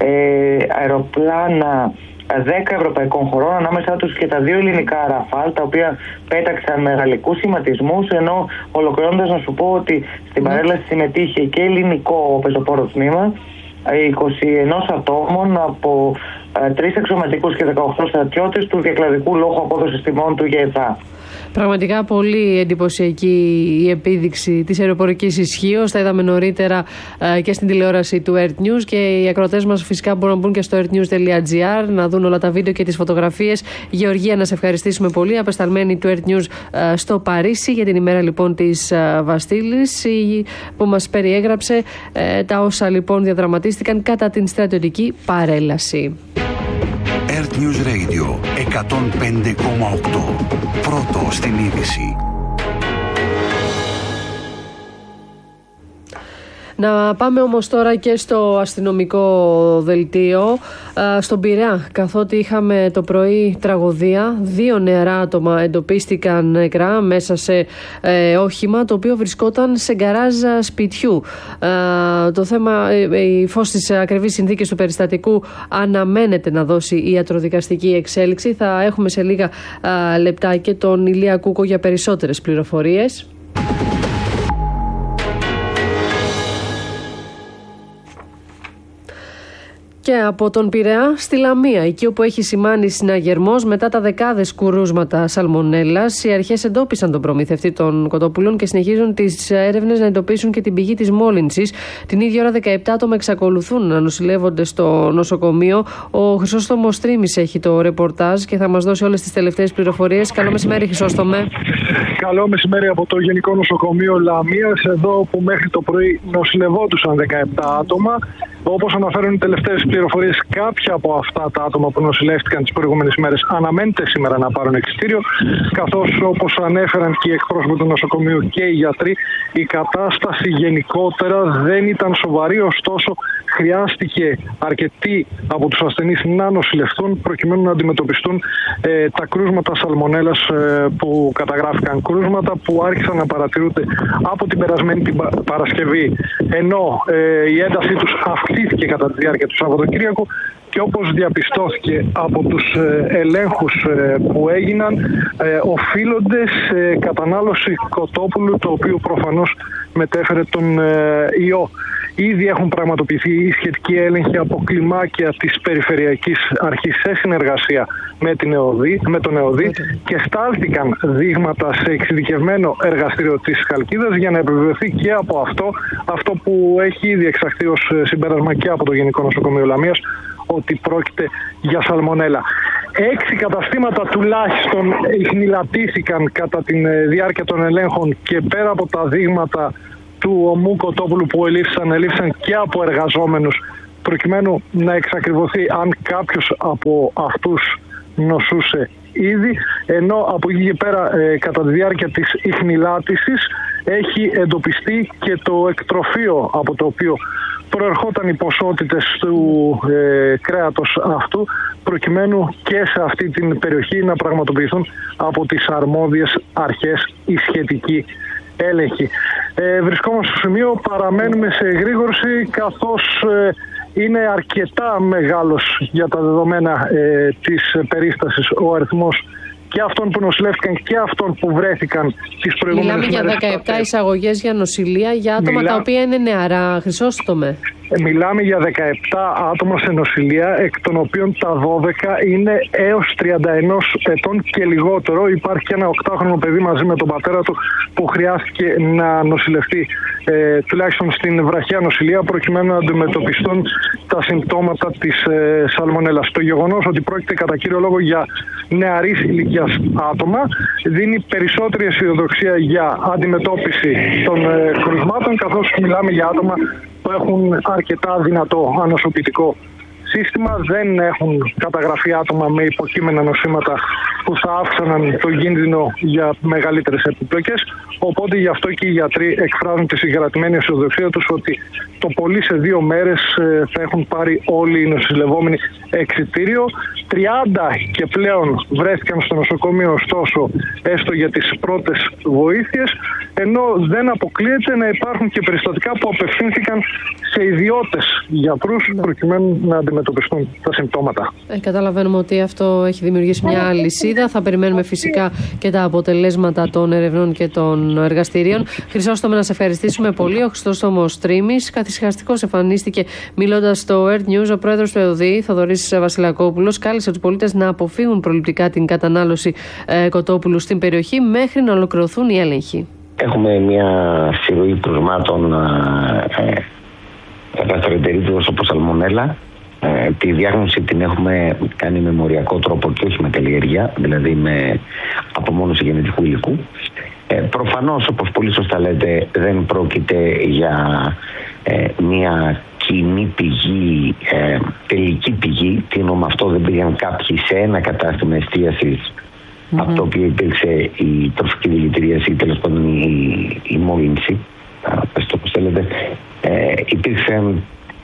Speaker 11: ε, αεροπλάνα δέκα ευρωπαϊκών χωρών, ανάμεσά τους και τα δύο ελληνικά Ραφάλ, τα οποία πέταξαν με γαλλικούς σχηματισμούς, ενώ ολοκληρώνοντας να σου πω ότι στην παρέλαση συμμετείχε και ελληνικό πεζοπόρο τμήμα είκοσι ένα ατόμων από τρεις αξιωματικούς και δεκαοκτώ στρατιώτες του διακλαδικού λόγου απόδοσης τιμών του ΓΕΘΑ.
Speaker 2: Πραγματικά πολύ εντυπωσιακή η επίδειξη της αεροπορικής ισχύως. Τα είδαμε νωρίτερα ε, και στην τηλεόραση του Earth News, και οι ακροατές μας φυσικά μπορούν να μπουν και στο ερτ news τελεία τζι άρ να δουν όλα τα βίντεο και τις φωτογραφίες. Γεωργία, να σε ευχαριστήσουμε πολύ, απεσταλμένη του Earth News ε, στο Παρίσι για την ημέρα λοιπόν της ε, Βαστίλης, που μας περιέγραψε ε, τα όσα λοιπόν διαδραματίστηκαν κατά την στρατιωτική παρέλαση.
Speaker 7: Earth News Radio εκατόν πέντε κόμμα οκτώ. Πρώτο στην είδηση.
Speaker 2: Να πάμε όμως τώρα και στο αστυνομικό δελτίο, στον Πειραιά, καθότι είχαμε το πρωί τραγωδία. Δύο νεαρά άτομα εντοπίστηκαν νεκρά μέσα σε ε, όχημα το οποίο βρισκόταν σε γκαράζ σπιτιού. Ε, το θέμα, ε, η φως στις ακριβείς συνθήκες του περιστατικού αναμένεται να δώσει ιατροδικαστική εξέλιξη. Θα έχουμε σε λίγα ε, λεπτά και τον Ηλία Κούκο για περισσότερες πληροφορίες. Και από τον Πειραιά στη Λαμία, εκεί όπου έχει σημάνει συναγερμός μετά τα δεκάδες κουρούσματα σαλμονέλας, οι αρχές εντόπισαν τον προμηθευτή των κοτόπουλων και συνεχίζουν τις έρευνες να εντοπίσουν και την πηγή της μόλυνσης. Την ίδια ώρα δεκαεπτά άτομα εξακολουθούν να νοσηλεύονται στο νοσοκομείο. Ο Χρυσόστομος Τρίμης έχει το ρεπορτάζ και θα μας δώσει όλες τις τελευταίες πληροφορίες. Καλό μεσημέρι, Χρυσόστομε.
Speaker 12: Καλό μεσημέρι από το Γενικό Νοσοκομείο Λαμίας, εδώ που μέχρι το πρωί νοσηλευόντουσαν δεκαεπτά άτομα. Όπως αναφέρουν οι τελευταίες πληροφορίες, κάποια από αυτά τα άτομα που νοσηλεύτηκαν τις προηγούμενες ημέρες αναμένεται σήμερα να πάρουν εξιτήριο, καθώς όπως ανέφεραν και οι εκπρόσωποι του νοσοκομείου και οι γιατροί, η κατάσταση γενικότερα δεν ήταν σοβαρή, ωστόσο χρειάστηκε αρκετοί από τους ασθενείς να νοσηλευτούν προκειμένου να αντιμετωπιστούν ε, τα κρούσματα σαλμονέλας ε, που καταγράφηκαν. Κρούσματα που άρχισαν να παρατηρούνται από την περασμένη την Παρασκευή, ενώ ε, η έντασή τους αυξήθηκε κατά τη διάρκεια του Σαββατοκύριακου και όπως διαπιστώθηκε από τους ε, ελέγχους ε, που έγιναν, ε, οφείλονται σε κατανάλωση κοτόπουλου, το οποίο προφανώς μετέφερε τον ε, ιό. Ήδη έχουν πραγματοποιηθεί οι σχετικοί έλεγχοι από κλιμάκια της Περιφερειακής Αρχής σε συνεργασία με, την ΕΟΔΗ, με τον ΕΟΔΗ και στάλθηκαν δείγματα σε εξειδικευμένο εργαστήριο της Χαλκίδας για να επιβεβαιωθεί και από αυτό, αυτό που έχει ήδη εξαχθεί ως συμπέρασμα και από το Γενικό Νοσοκομείο Λαμίας, ότι πρόκειται για σαλμονέλα. Έξι καταστήματα τουλάχιστον χνηλατήθηκαν κατά τη διάρκεια των ελέγχων και πέρα από τα δείγματα του ομού κοτόπουλου που ελήφθησαν, ελήφθησαν και από εργαζόμενους προκειμένου να εξακριβωθεί αν κάποιος από αυτούς νοσούσε ήδη, ενώ από εκεί και πέρα ε, κατά τη διάρκεια της ιχνηλάτησης έχει εντοπιστεί και το εκτροφείο από το οποίο προερχόταν οι ποσότητες του ε, κρέατος αυτού, προκειμένου και σε αυτή την περιοχή να πραγματοποιηθούν από τις αρμόδιες αρχές οι σχετικοί έλεγχοι. Ε, βρισκόμαστε στο σημείο, παραμένουμε σε εγρήγορση, καθώς ε, είναι αρκετά μεγάλος για τα δεδομένα ε, της περίστασης ο αριθμός και αυτών που νοσηλεύτηκαν και αυτών που βρέθηκαν τις προηγούμενες μέρες.
Speaker 2: Μιλάμε για δεκαεπτά εισαγωγές για νοσηλεία για άτομα Μιλά... τα οποία είναι νεαρά. Χρυσόστομε.
Speaker 12: Μιλάμε για δεκαεπτά άτομα σε νοσηλεία, εκ των οποίων τα δώδεκα είναι έως τριάντα ένα ετών και λιγότερο. Υπάρχει και ένα οκτάχρονο παιδί μαζί με τον πατέρα του που χρειάστηκε να νοσηλευτεί ε, τουλάχιστον στην βραχαία νοσηλεία προκειμένου να αντιμετωπιστούν τα συμπτώματα της ε, σαλμονέλας. Το γεγονός ότι πρόκειται κατά κύριο λόγο για νεαρής ηλικίας άτομα δίνει περισσότερη αισιοδοξία για αντιμετώπιση των ε, κρουσμάτων, καθώς μιλάμε για άτομα που έχουν αρκετά δυνατό ανοσοποιητικό σύστημα, δεν έχουν καταγραφεί άτομα με υποκείμενα νοσήματα που θα αύξαναν το κίνδυνο για μεγαλύτερες επιπλοκές, οπότε γι' αυτό και οι γιατροί εκφράζουν τη συγκρατημένη αισιοδοξία τους ότι το πολύ σε δύο μέρες θα έχουν πάρει όλοι οι νοσηλευόμενοι εξιτήριο. τριάντα και πλέον βρέθηκαν στο νοσοκομείο, ωστόσο, έστω για τις πρώτες βοήθειες, ενώ δεν αποκλείεται να υπάρχουν και περιστατικά που απευθύνθηκαν σε ιδιώτες γιατρούς προκειμένου να αντιμετωπιστούν τα συμπτώματα.
Speaker 2: Ε, καταλαβαίνουμε ότι αυτό έχει δημιουργήσει μια αλυσίδα. Θα περιμένουμε φυσικά και τα αποτελέσματα των ερευνών και των εργαστηρίων. Χρυσόστομε, να σε ευχαριστήσουμε πολύ. Ο Χρυσόστομος Τρίμης καθησυχαστικός εμφανίστηκε μιλώντας στο Earth News. Ο πρόεδρος του ΕΟΔΗ, Θοδωρής Βασιλακόπουλος, κάλεσε τους πολίτες να αποφύγουν προληπτικά την κατανάλωση ε, κοτόπουλου στην περιοχή μέχρι να ολοκληρωθούν οι έλεγχοι.
Speaker 13: Έχουμε μια συρροή κρουσμάτων γαστροεντερίτιδος όπως σαλμονέλα. Ε, τη διάγνωση την έχουμε κάνει με μοριακό τρόπο και όχι με καλλιέργεια, δηλαδή με απομόνωση γενετικού υλικού. Ε, προφανώς, όπως πολύ σωστά λέτε, δεν πρόκειται για ε, μια κοινή πηγή, ε, τελική πηγή. Τι εννοώ με αυτό, δεν πήγαν κάποιοι σε ένα κατάστημα εστίασης mm-hmm. από το οποίο υπήρξε η τροφική δηλητηρίαση ή τέλος πάντων η, η μόλυνση. Πες το όπως θέλετε. Ε, υπήρξαν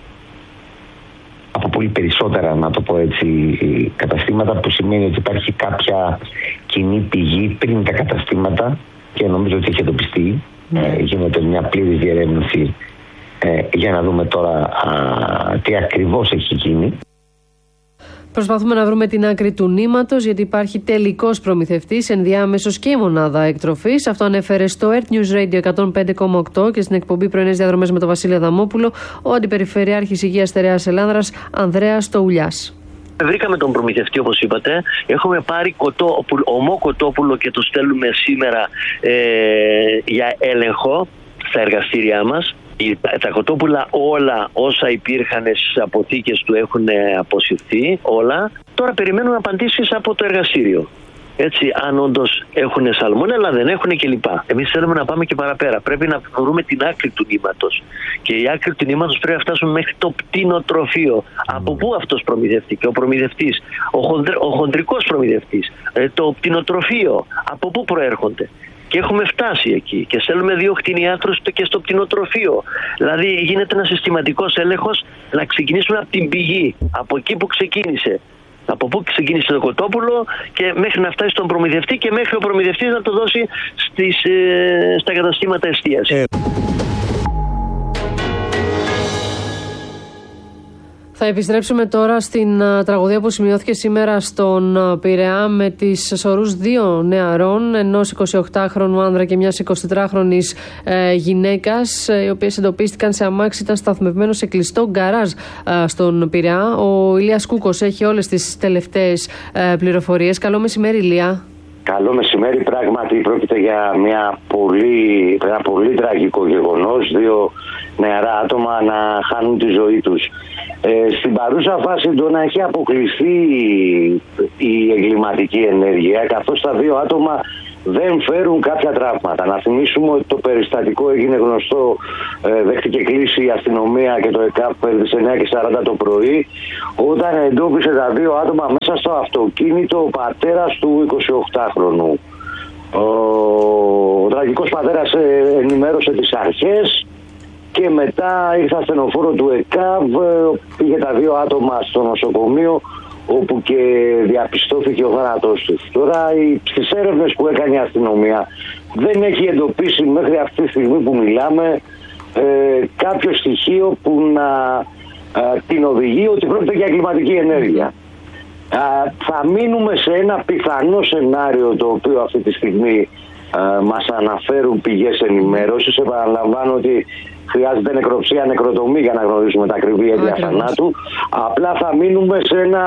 Speaker 13: από πολύ περισσότερα, να το πω έτσι, καταστήματα, που σημαίνει ότι υπάρχει κάποια κοινή πηγή πριν τα καταστήματα και νομίζω ότι έχει εντοπιστεί. Mm. Ε, γίνεται μια πλήρης διερεύνηση ε, για να δούμε τώρα α, τι ακριβώς έχει γίνει.
Speaker 2: Προσπαθούμε να βρούμε την άκρη του νήματος, γιατί υπάρχει τελικός προμηθευτής, ενδιάμεσος και η μονάδα εκτροφής. Αυτό ανέφερε στο Earth News Radio εκατόν πέντε κόμμα οκτώ και στην εκπομπή Πρωινές Διαδρομές με τον Βασίλη Αδαμόπουλο, ο Αντιπεριφερειάρχης Υγείας Στερεάς Ελλάνδρας, Ανδρέας Τοουλιάς.
Speaker 14: Βρήκαμε τον προμηθευτή, όπως είπατε. Έχουμε πάρει κοτόπουλο, ομό κοτόπουλο και το στέλνουμε σήμερα ε, για έλεγχο στα εργαστήριά μας. Τα κοτόπουλα όλα όσα υπήρχαν στις αποθήκες του έχουν αποσυρθεί όλα. Τώρα περιμένουμε απαντήσεις από το εργαστήριο. Έτσι, αν όντως έχουν σαλμόνελα, δεν έχουν κλπ. Εμείς θέλουμε να πάμε και παραπέρα. Πρέπει να βρούμε την άκρη του νήματος. Και η άκρη του νήματος πρέπει να φτάσουμε μέχρι το πτηνοτροφείο. Από πού αυτός προμηθευτεί, ο προμηθευτής, ο, χοντρ, ο χοντρικός προμηθευτής, ε, το πτηνοτροφείο, από πού προέρχονται. Και έχουμε φτάσει εκεί και στέλνουμε δύο κτηνιάτρους και στο πτηνοτροφείο. Δηλαδή γίνεται ένας συστηματικός έλεγχος να ξεκινήσουμε από την πηγή, από εκεί που ξεκίνησε. Από πού ξεκίνησε το κοτόπουλο και μέχρι να φτάσει στον προμηθευτή και μέχρι ο προμηθευτής να το δώσει στις, ε, στα καταστήματα εστίασης. Ε.
Speaker 2: Θα επιστρέψουμε τώρα στην uh, τραγωδία που σημειώθηκε σήμερα στον uh, Πειραιά με τις σωρούς δύο νεαρών, ενός εικοσιοκτάχρονου άνδρα και μιας εικοσιτετράχρονης uh, γυναίκας, uh, οι οποίες εντοπίστηκαν σε αμάξι, ήταν σταθμευμένο σε κλειστό γκαράζ uh, στον Πειραιά. Ο Ηλίας Κούκος έχει όλες τις τελευταίες uh, πληροφορίες. Καλό μεσημέρι, Ηλία.
Speaker 15: Καλό μεσημέρι. Πράγματι πρόκειται για μια πολύ, ένα πολύ τραγικό γεγονός. Δύο νεαρά άτομα να χάνουν τη ζωή τους. Ε, στην παρούσα φάση το να έχει αποκλειστεί η εγκληματική ενέργεια, καθώς τα δύο άτομα δεν φέρουν κάποια τραύματα. Να θυμίσουμε ότι το περιστατικό έγινε γνωστό, ε, δέχτηκε κλήση η αστυνομία και το ΕΚΑΒ περί τις εννιά και σαράντα το πρωί, όταν εντόπισε τα δύο άτομα μέσα στο αυτοκίνητο ο πατέρας του εικοσιοκτάχρονου. Ο, ο τραγικός πατέρας ενημέρωσε τις αρχές και μετά ήρθε ασθενοφόρο του ΕΚΑΒ, πήγε τα δύο άτομα στο νοσοκομείο, όπου και διαπιστώθηκε ο θάνατός τους. Τώρα στις έρευνες που έκανε η αστυνομία δεν έχει εντοπίσει μέχρι αυτή τη στιγμή που μιλάμε ε, κάποιο στοιχείο που να ε, την οδηγεί ότι πρόκειται για εγκληματική ενέργεια. Ε, θα μείνουμε σε ένα πιθανό σενάριο το οποίο αυτή τη στιγμή ε, μας αναφέρουν πηγές ενημέρωσης. Επαναλαμβάνω ότι χρειάζεται νεκροψία, νεκροτομή για να γνωρίσουμε τα ακριβή αίτια θανάτου. Απλά θα μείνουμε σε, ένα,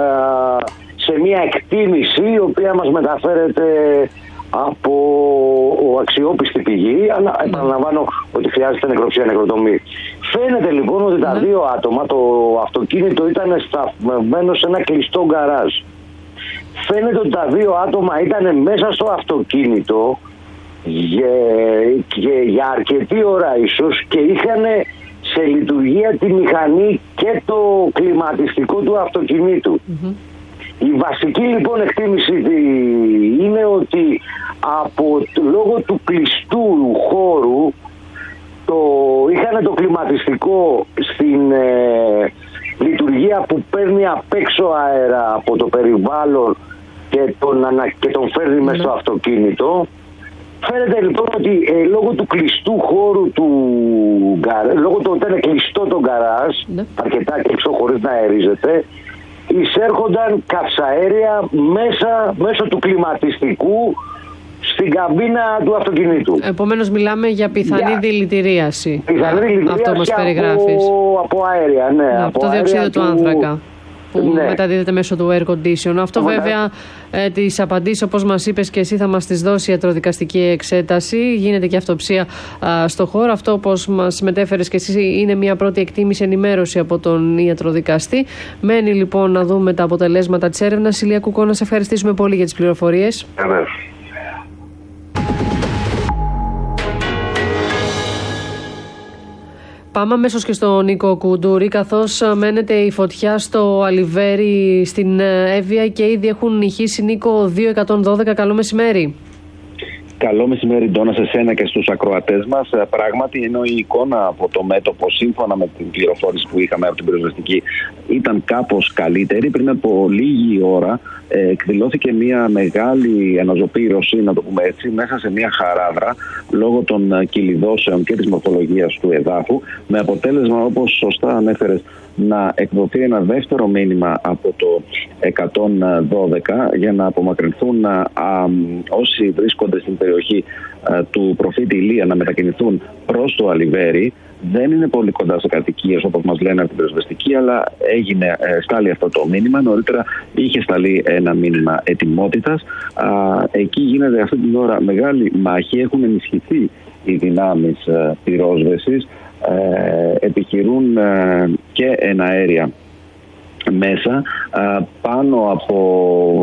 Speaker 15: σε μια εκτίμηση η οποία μας μεταφέρεται από αξιόπιστη πηγή. Αλλά επαναλαμβάνω ότι χρειάζεται νεκροψία, νεκροτομή. Φαίνεται λοιπόν ότι τα δύο άτομα, το αυτοκίνητο ήταν σταθμευμένο σε ένα κλειστό γκαράζ. Φαίνεται ότι τα δύο άτομα ήταν μέσα στο αυτοκίνητο για, για, για αρκετή ώρα ίσως και είχαν σε λειτουργία τη μηχανή και το κλιματιστικό του αυτοκινήτου. Mm-hmm. Η βασική λοιπόν εκτίμηση είναι ότι από, λόγω του κλειστού χώρου το, είχαν το κλιματιστικό στην ε, λειτουργία που παίρνει απ' έξω αέρα από το περιβάλλον και τον, και τον φέρνει mm-hmm. μέσα στο αυτοκίνητο. Φαίνεται λοιπόν ότι ε, λόγω του κλειστού χώρου του γκαράζ, λόγω του ότι ήταν κλειστό το γκαράζ, ναι. αρκετά κλειστό χωρίς να αερίζεται, εισέρχονταν καυσαέρια μέσα, μέσω του κλιματιστικού στην καμπίνα του αυτοκινήτου.
Speaker 2: Επομένως μιλάμε για πιθανή για... δηλητηρίαση.
Speaker 15: Πιθανή δηλητηρίαση αυτό μας περιγράφεις. Από, από αέρια, ναι.
Speaker 2: ναι από το διοξείδιο του άνθρακα. Που ναι. μεταδίδεται μέσω του air condition. Αυτό ναι. βέβαια ε, τις απαντήσεις, όπως μας είπες και εσύ, θα μας τις δώσει η ιατροδικαστική εξέταση. Γίνεται και αυτοψία α, στο χώρο. Αυτό, όπως μας μετέφερες και εσύ, είναι μια πρώτη εκτίμηση, ενημέρωση από τον ιατροδικαστή. Μένει λοιπόν να δούμε τα αποτελέσματα της έρευνας. Ηλία Κούκο, να σε ευχαριστήσουμε πολύ για τις πληροφορίες.
Speaker 15: Yeah.
Speaker 2: Πάμε αμέσως και στον Νίκο Κουντούρη, καθώς μένεται η φωτιά στο Αλιβέρι στην Εύβοια και ήδη έχουν ηχήσει, Νίκο, δύο εκατόν δώδεκα. Καλό μεσημέρι.
Speaker 16: Καλό μεσημέρι, Ντόνα, σε σένα και στους ακροατές μας. Πράγματι, ενώ η εικόνα από το μέτωπο, σύμφωνα με την πληροφόρηση που είχαμε από την πυροσβεστική, ήταν κάπως καλύτερη, πριν από λίγη ώρα ε, εκδηλώθηκε μια μεγάλη αναζωπήρωση, να το πούμε έτσι, μέσα σε μια χαράδρα, λόγω των κυλιδώσεων και της μορφολογίας του εδάφου, με αποτέλεσμα, όπως σωστά ανέφερες, να εκδοθεί ένα δεύτερο μήνυμα από το εκατόν δώδεκα για να απομακρυνθούν α, α, όσοι βρίσκονται στην περιοχή α, του προφήτη Ηλία, να μετακινηθούν προς το Αλιβέρι. Δεν είναι πολύ κοντά σε κατοικίες, όπως μας λένε από την πυροσβεστική, αλλά έγινε, ε, στάλει αυτό το μήνυμα. Νωρίτερα είχε σταλεί ένα μήνυμα ετοιμότητας. Α, εκεί γίνεται αυτή την ώρα μεγάλη μάχη. Έχουν ενισχυθεί οι δυνάμεις ε, πυρόσβεσης. Ε, επιχειρούν ε, και εναέρια μέσα. Ε, πάνω από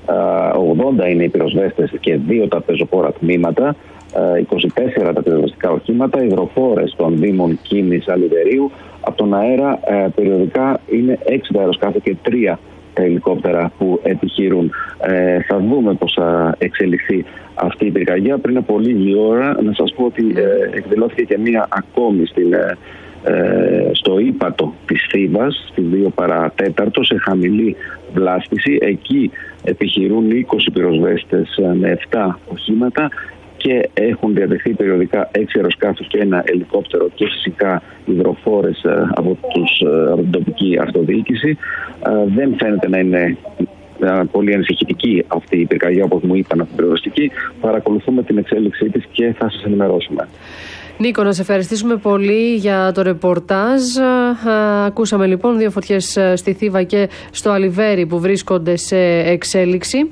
Speaker 16: ογδόντα είναι οι πυροσβέστες και δύο τα πεζοπόρα τμήματα, είκοσι τέσσερα τα πυροσβεστικά οχήματα, υδροφόρες των Δήμων Κίνης, Αλυβερίου. Από τον αέρα περιοδικά είναι έξι τα αεροσκάφη και τρία τα ελικόπτερα που επιχειρούν. Ε, θα δούμε πώς θα εξελιχθεί αυτή η πυρκαγιά. Πριν από λίγη ώρα να σας πω ότι ε, εκδηλώθηκε και μία ακόμη στην, ε, ε, στο ύπατο της Θήβας, στις δύο παρατέταρτο, σε χαμηλή βλάστηση. Εκεί επιχειρούν είκοσι πυροσβέστες με επτά οχήματα και έχουν διατεθεί περιοδικά έξι αεροσκάφη και ένα ελικόπτερο και φυσικά υδροφόρες από, τους, από την τοπική αυτοδιοίκηση. Δεν φαίνεται να είναι πολύ ανησυχητική αυτή η πυρκαγιά, όπως μου είπαν από την πυροσβεστική. Παρακολουθούμε την εξέλιξή της και θα σας ενημερώσουμε.
Speaker 2: Νίκο, να σε ευχαριστήσουμε πολύ για το ρεπορτάζ. Ακούσαμε λοιπόν δύο φωτιές στη Θήβα και στο Αλιβέρι που βρίσκονται σε εξέλιξη.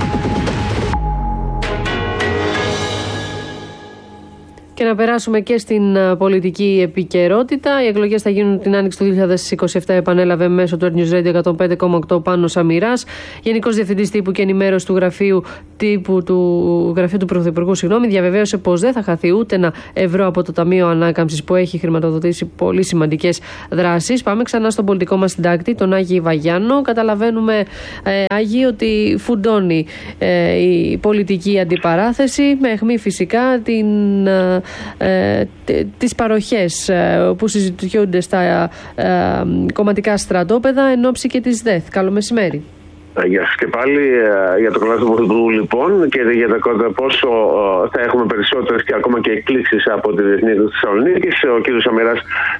Speaker 2: Και να περάσουμε και στην πολιτική επικαιρότητα. Οι εκλογές θα γίνουν την άνοιξη του δύο χιλιάδες είκοσι επτά, επανέλαβε μέσω του Earth News Radio εκατόν πέντε κόμμα οκτώ Πάνος Αμυράς, Γενικός Διευθυντής Τύπου και Ενημέρωση του Γραφείου Τύπου του, Γραφείου του Πρωθυπουργού. Συγγνώμη, διαβεβαίωσε πως δεν θα χαθεί ούτε ένα ευρώ από το Ταμείο Ανάκαμψης που έχει χρηματοδοτήσει πολύ σημαντικές δράσεις. Πάμε ξανά στον πολιτικό μας συντάκτη, τον Άγη Βαγιάννο. Καταλαβαίνουμε, ε, Άγη, ότι φουντώνει ε, η πολιτική αντιπαράθεση, με αιχμή φυσικά την. Ε, Ε, τις παροχές ε, που συζητιούνται στα ε, κομματικά στρατόπεδα εν ώψη και της ΔΕΘ. Καλό μεσημέρι.
Speaker 8: Γεια σας και πάλι. Για το καλάθι του Πρωθυπουργού λοιπόν και για το πόσο θα έχουμε περισσότερες και ακόμα και εκκλήσεις από τη Διεθνή Έκδοση της Θεσσαλονίκης. Ο κ. Αμυράς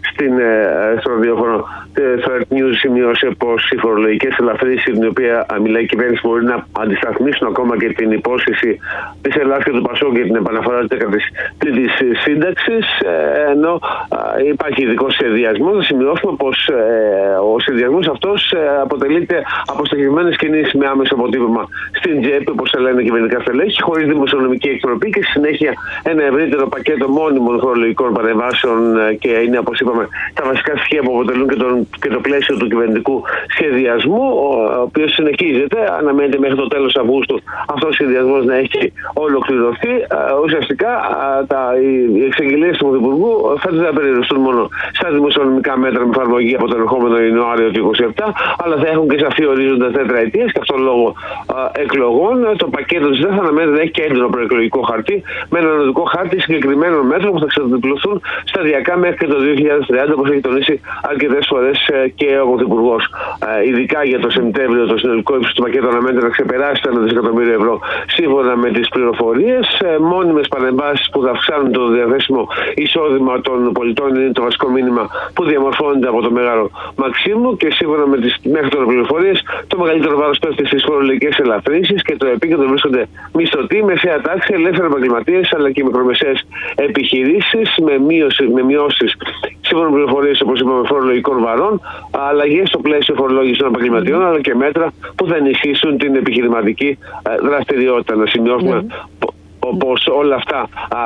Speaker 8: στο ραδιόφωνο στο Earth News σημείωσε πως οι φορολογικές ελαφρύσεις, την οποία μιλάει η κυβέρνηση, μπορεί να αντισταθμίσουν ακόμα και την υπόσχεση της Ελλάδας και του Πασόκ για την επαναφορά της δέκατης τρίτης σύνταξης. Ενώ υπάρχει ειδικός σχεδιασμός. Να σημειώσουμε πως ο σχεδιασμός αυτός αποτελείται από στοχευμένες κινήσεις με άμεσο αποτύπωμα στην τσέπη, όπως τα λένε κυβερνητικά στελέχη, χωρίς δημοσιονομική εκτροπή και στη συνέχεια ένα ευρύτερο πακέτο μόνιμων φορολογικών παρεμβάσεων. Και είναι, όπως είπαμε, τα βασικά στοιχεία που αποτελούν και, τον, και το πλαίσιο του κυβερνητικού σχεδιασμού, ο οποίος συνεχίζεται. Αναμένεται μέχρι το τέλος Αυγούστου αυτός ο σχεδιασμός να έχει ολοκληρωθεί. Ουσιαστικά τα, οι εξαγγελίες του Πρωθυπουργού φαίνεται να περιοριστούν μόνο στα δημοσιονομικά μέτρα με εφαρμογή από τον ερχόμενο Ιανουάριο του είκοσι επτά, αλλά θα έχουν και σαφή ορίζοντα τετραετίες και αυτόν λόγω α, εκλογών. Το πακέτο της ΔΕΘ θα αναμένεται να έχει και έντονο προεκλογικό χαρτί, με ένα οδικό χάρτη συγκεκριμένων μέτρων που θα ξεδιπλωθούν σταδιακά μέχρι και το δύο χιλιάδες τριάντα, όπως έχει τονίσει αρκετές φορές και ο Πρωθυπουργός. Ειδικά για το Σεπτέμβριο, το συνολικό ύψος του πακέτου αναμένεται να ξεπεράσει το ένα δισεκατομμύριο ευρώ, σύμφωνα με τις πληροφορίες. Μόνιμες παρεμβάσεις που θα αυξάνουν το διαθέσιμο εισόδημα των πολιτών είναι το βασικό μήνυμα που διαμορφώνεται από το Μέγαρο Μαξίμου και σύμφωνα με τις μέχρι τώρα πληροφορίες, το μεγαλύτερο βάρος πέφτει στις φορολογικές ελαφρύνσεις και το επίκεντρο βρίσκονται μισθωτοί, μεσαία τάξη, ελεύθεροι επαγγελματίες αλλά και μικρομεσαίες επιχειρήσεις με, με μειώσεις σύμφωνα με πληροφορίες, όπως είπαμε, φορολογικών βαρών, αλλαγές στο πλαίσιο φορολόγησης των επαγγελματιών αλλά και μέτρα που θα ενισχύσουν την επιχειρηματική δραστηριότητα. Να σημειώσουμε mm. πως όλα αυτά α,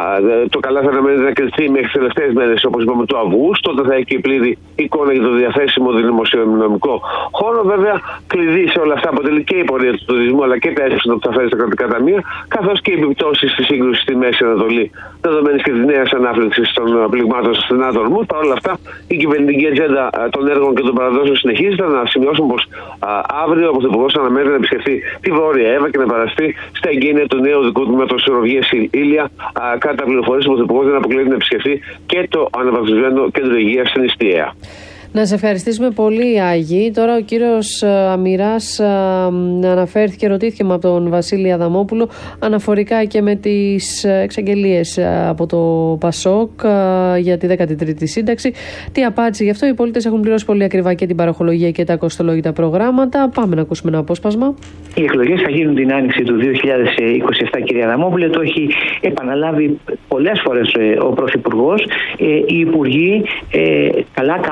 Speaker 8: το καλά θα αναμένεται να κρυφτεί μέχρι τις τελευταίες μέρες, όπως είπαμε, του Αυγούστου. Τότε θα έχει και πλήρη εικόνα για το διαθέσιμο δημοσιονομικό χώρο. Βέβαια, κλειδί σε όλα αυτά αποτελεί και η πορεία του τουρισμού αλλά και τα έσοδα που θα φέρει στα κρατικά ταμεία, καθώς και οι επιπτώσεις της σύγκρουσης στη Μέση Ανατολή, δεδομένης και της νέας ανάφλεξης των πληγμάτων στα στενά του ορμού. Παρ' όλα αυτά, η κυβερνητική ατζέντα των έργων και των παραδόσεων συνεχίζεται. Να σημειώσουμε πως α, αύριο ο Πρωθυπουργός αναμένεται να επισκεφθεί τη Βόρεια Εύα και να παραστεί στα εγγένεια του νέου δικού τμήματος Σουρωβιές Ήλια. Κατά πληροφορίες, ο Πρωθυπουργός δεν αποκλείεται να επισκεφθεί και το αναβαθμισμένο κέντρο υγείας στην Ιστιαία.
Speaker 2: Να σε ευχαριστήσουμε πολύ, Άγη. Τώρα ο κύριος Αμυράς αναφέρθηκε, ρωτήθηκε από τον Βασίλη Αδαμόπουλο αναφορικά και με τις εξαγγελίες από το Πασόκ για τη δέκατη τρίτη σύνταξη. Τι απάντησε γι' αυτό? Οι πολίτες έχουν πληρώσει πολύ ακριβά και την παροχολογία και τα κοστολόγητα προγράμματα. Πάμε να ακούσουμε ένα απόσπασμα.
Speaker 17: Οι εκλογές θα γίνουν την άνοιξη του δύο χιλιάδες είκοσι επτά, κυρία Αδαμόπουλε. Το έχει επαναλάβει πολλές φορές ο Πρωθυπουργός. Οι υπουργοί καλά κάνουν και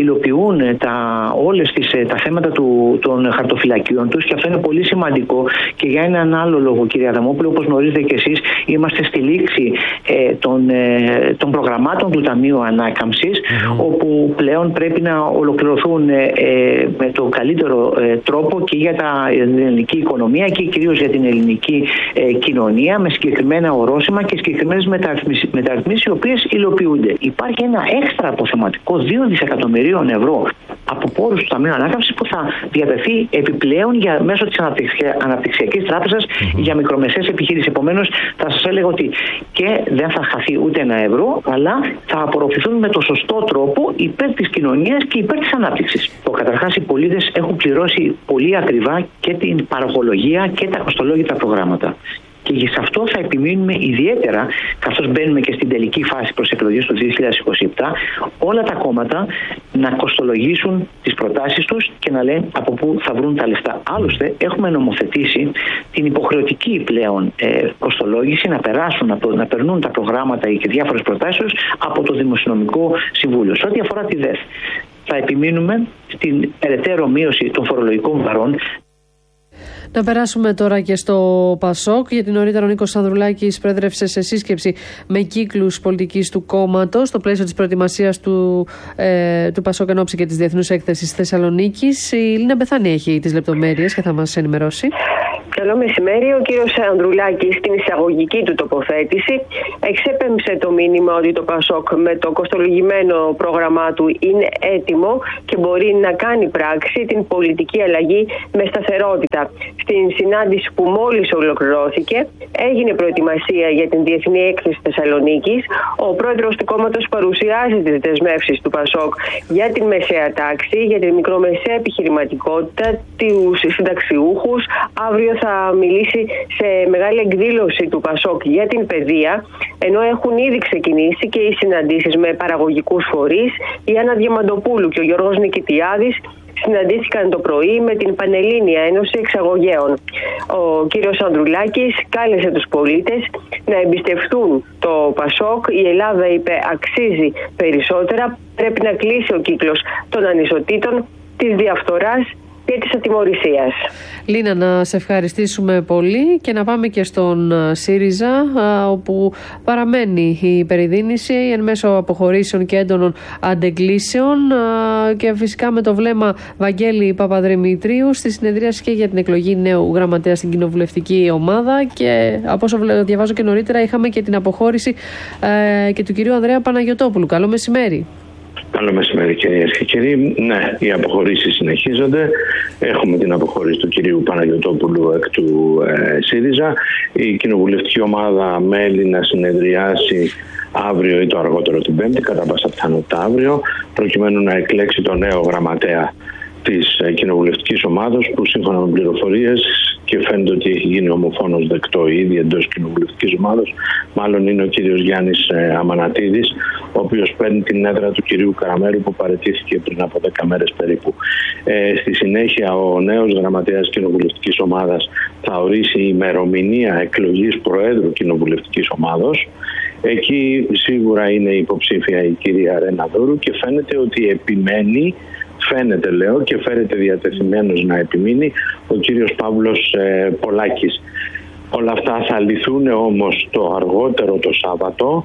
Speaker 17: υλοποιούν τα, όλες τις, τα θέματα του, των χαρτοφυλακίων τους, και αυτό είναι πολύ σημαντικό και για έναν άλλο λόγο, κυρία Αδαμόπουλο. Όπως γνωρίζετε και εσείς, είμαστε στη λήξη ε, των, ε, των προγραμμάτων του Ταμείου Ανάκαμψης, mm-hmm. όπου πλέον πρέπει να ολοκληρωθούν ε, ε, με το καλύτερο ε, τρόπο και για τα, την ελληνική οικονομία και κυρίως για την ελληνική ε, κοινωνία, με συγκεκριμένα ορόσημα και συγκεκριμένες μεταρρυθμίσεις, μεταρρυθμίσεις οι οποίες υλοποιούνται. Υπάρχει ένα έξτρα αποθεματικό δύο δισεκατομμυρίων ευρώ από πόρους του Ταμείου Ανάκαμψης που θα διατεθεί επιπλέον για, μέσω της Αναπτυξιακής Τράπεζας mm-hmm. για μικρομεσαίες επιχειρήσεις. Επομένως, θα σας έλεγα ότι και δεν θα χαθεί ούτε ένα ευρώ, αλλά θα απορροφηθούν με το σωστό τρόπο υπέρ της κοινωνίας και υπέρ της ανάπτυξης. Καταρχάς, οι πολίτες έχουν πληρώσει πολύ ακριβά και την παραγωγολογία και τα κοστολόγητα προγράμματα. Και σε αυτό θα επιμείνουμε ιδιαίτερα, καθώς μπαίνουμε και στην τελική φάση προς εκλογές του δύο χιλιάδες είκοσι επτά, όλα τα κόμματα να κοστολογήσουν τις προτάσεις τους και να λένε από πού θα βρουν τα λεφτά. Άλλωστε, έχουμε νομοθετήσει την υποχρεωτική πλέον ε, κοστολόγηση, να περάσουν, να, να περνούν τα προγράμματα και διάφορες προτάσεις τους από το Δημοσιονομικό Συμβούλιο. Σε ό,τι αφορά τη ΔΕΘ, θα επιμείνουμε στην περαιτέρω μείωση των φορολογικών βαρών.
Speaker 2: Να περάσουμε τώρα και στο ΠΑΣΟΚ, γιατί νωρίτερα ο Νίκος Ανδρουλάκης προέδρευσε σε σύσκεψη με κύκλους πολιτικής του κόμματος στο πλαίσιο της προετοιμασίας του, ε, του ΠΑΣΟΚ εν ώψη και της Διεθνούς Έκθεσης Θεσσαλονίκης. Η Λίνα Μπεθάνη έχει τις λεπτομέρειες και θα μας ενημερώσει.
Speaker 18: Καλό μεσημέρι. Ο κύριος Ανδρουλάκης στην εισαγωγική του τοποθέτηση εξέπεμψε το μήνυμα ότι το ΠΑΣΟΚ με το κοστολογημένο πρόγραμμά του είναι έτοιμο και μπορεί να κάνει πράξη την πολιτική αλλαγή με σταθερότητα. Στην συνάντηση που μόλις ολοκληρώθηκε έγινε προετοιμασία για την Διεθνή Έκθεση Θεσσαλονίκης. Ο πρόεδρος του κόμματος παρουσιάζει τις δεσμεύσεις του ΠΑΣΟΚ για την μεσαία τάξη, για την μικρομεσαία επιχειρηματικότητα, τους συνταξιούχους. Αύριο θα μιλήσει σε μεγάλη εκδήλωση του ΠΑΣΟΚ για την παιδεία, ενώ έχουν ήδη ξεκινήσει και οι συναντήσεις με παραγωγικούς φορείς. Η Άννα Διαμαντοπούλου και ο Γιώργος Νικητιάδης συναντήθηκαν το πρωί με την Πανελλήνια Ένωση Εξαγωγέων. Ο κύριος Ανδρουλάκης κάλεσε τους πολίτες να εμπιστευτούν το ΠΑΣΟΚ. Η Ελλάδα, είπε, αξίζει περισσότερα. Πρέπει να κλείσει ο κύκλος των ανισοτήτων, της διαφθοράς και της ατιμωρησίας.
Speaker 2: Λίνα, να σε ευχαριστήσουμε πολύ και να πάμε και στον ΣΥΡΙΖΑ, όπου παραμένει η περιδίνηση εν μέσω αποχωρήσεων και έντονων αντεγκλήσεων, και φυσικά με το βλέμμα Βαγγέλη Παπαδημητρίου στη συνεδρίαση και για την εκλογή νέου γραμματέα στην κοινοβουλευτική ομάδα. Και από όσο διαβάζω και νωρίτερα, είχαμε και την αποχώρηση και του κυρίου Ανδρέα Παναγιωτόπουλου. Καλό μεσημέρι.
Speaker 19: Καλό μεσημέρι, κυρίες και κύριοι. Ναι, οι αποχωρήσεις συνεχίζονται. Έχουμε την αποχώρηση του κυρίου Παναγιωτόπουλου εκ του ε, ΣΥΡΙΖΑ. Η κοινοβουλευτική ομάδα μέλη να συνεδριάσει αύριο ή το αργότερο την Πέμπτη, κατά πάσα πιθανότητα αύριο, προκειμένου να εκλέξει τον νέο γραμματέα της κοινοβουλευτικής ομάδας, που σύμφωνα με πληροφορίες, και φαίνεται ότι έχει γίνει ομοφόνος δεκτό ήδη εντός κοινοβουλευτικής ομάδας, μάλλον είναι ο κύριος Γιάννης Αμανατίδης, ο οποίος παίρνει την έδρα του κυρίου Καραμέλου, που παραιτήθηκε πριν από δέκα μέρες περίπου. Ε, στη συνέχεια, ο νέος γραμματέας κοινοβουλευτικής ομάδας θα ορίσει η ημερομηνία εκλογής Προέδρου κοινοβουλευτικής ομάδας. Εκεί σίγουρα είναι υποψήφια η κυρία Ρένα Δούρου και φαίνεται ότι επιμένει, φαίνεται λέω και φέρεται διατεθειμένος να επιμείνει, ο κύριος Παύλος ε, Πολάκης. Όλα αυτά θα λυθούν όμως το αργότερο το Σάββατο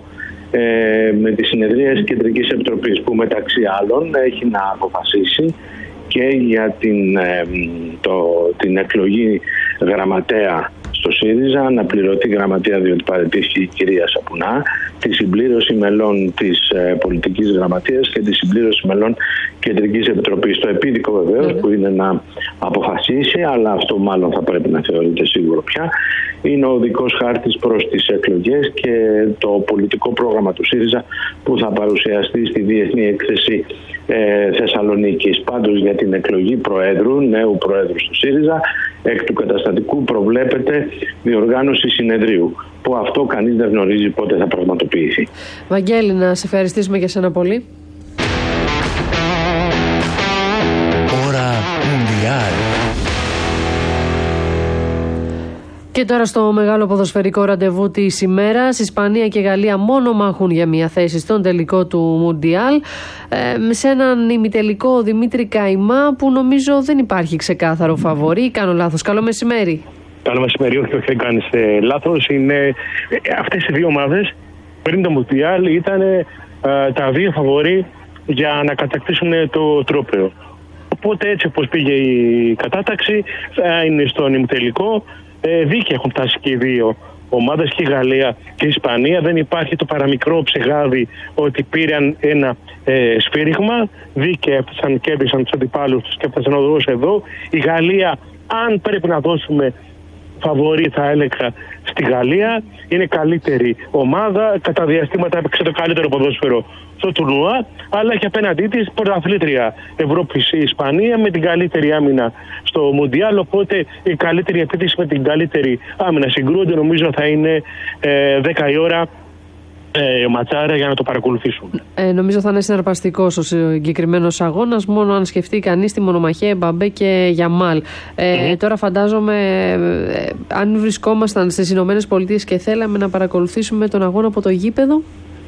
Speaker 19: ε, με τη συνεδρία της Κεντρικής Επιτροπής, που μεταξύ άλλων έχει να αποφασίσει και για την, ε, το, την εκλογή γραμματέα στο ΣΥΡΙΖΑ, να πληρωθεί γραμματέα διότι παραιτήθηκε η κυρία Σαπουνά, τη συμπλήρωση μελών της ε, πολιτικής γραμματείας και τη συμπλήρωση μελών Κεντρικής Επιτροπής. Το επίδικο βεβαίως, mm-hmm. που είναι να αποφασίσει, αλλά αυτό μάλλον θα πρέπει να θεωρείται σίγουρο πια, είναι ο οδικός χάρτης προς τις εκλογές και το πολιτικό πρόγραμμα του ΣΥΡΙΖΑ που θα παρουσιαστεί στη Διεθνή Έκθεση ε, Θεσσαλονίκης. Πάντως, για την εκλογή Προέδρου, νέου Προέδρου του ΣΥΡΙΖΑ, εκ του καταστατικού προβλέπεται διοργάνωση συνεδρίου, που αυτό κανείς δεν γνωρίζει πότε θα πραγματοποιηθεί.
Speaker 2: Βαγγέλη, να σε ευχαριστήσουμε για σένα πολύ. Και τώρα στο μεγάλο ποδοσφαιρικό ραντεβού της ημέρας, Ισπανία και Γαλλία μόνο μάχουν για μια θέση στον τελικό του Μουντιάλ, ε, σε έναν ημιτελικό Δημήτρη Καϊμά που νομίζω δεν υπάρχει ξεκάθαρο φαβορί. Κάνω λάθος? Καλό μεσημέρι.
Speaker 20: Καλό μεσημέρι, όχι, όχι, δεν κάνεις ε, λάθος. Είναι, ε, αυτές οι δύο ομάδες πριν το Μουντιάλ ήταν ε, τα δύο φαβορί για να κατακτήσουν το τρόπαιο. Οπότε έτσι όπως πήγε η κατάταξη θα είναι στον ημιτελικό. Ε, δίκαια έχουν φτάσει και οι δύο ομάδες, και η Γαλλία και η Ισπανία. Δεν υπάρχει το παραμικρό ψεγάδι ότι πήραν ένα ε, σφύριγμα. Δίκαια έφτασαν, κέρδισαν τους αντιπάλους τους και έφτασαν οδηγός εδώ. Η Γαλλία, αν πρέπει να δώσουμε φαβορί, θα έλεγα στη Γαλλία. Είναι καλύτερη ομάδα. Κατά διαστήματα έπαιξε το καλύτερο ποδόσφαιρο στο τουρνουά, αλλά έχει απέναντί της πρωταθλήτρια Ευρώπης η Ισπανία με την καλύτερη άμυνα στο Μουντιάλ. Οπότε η καλύτερη επίθεση με την καλύτερη άμυνα συγκρούνται. Νομίζω θα είναι ε, δέκα η ώρα ε, ματσάρα για να το παρακολουθήσουν. Ε,
Speaker 2: νομίζω θα είναι συναρπαστικός ο συγκεκριμένος αγώνας, μόνο αν σκεφτεί κανείς τη μονομαχία Εμπαμπέ και Γιαμάλ. Ε, mm-hmm. Τώρα φαντάζομαι, ε, αν βρισκόμασταν στις Ηνωμένες Πολιτείες και θέλαμε να παρακολουθήσουμε τον αγώνα από το γήπεδο.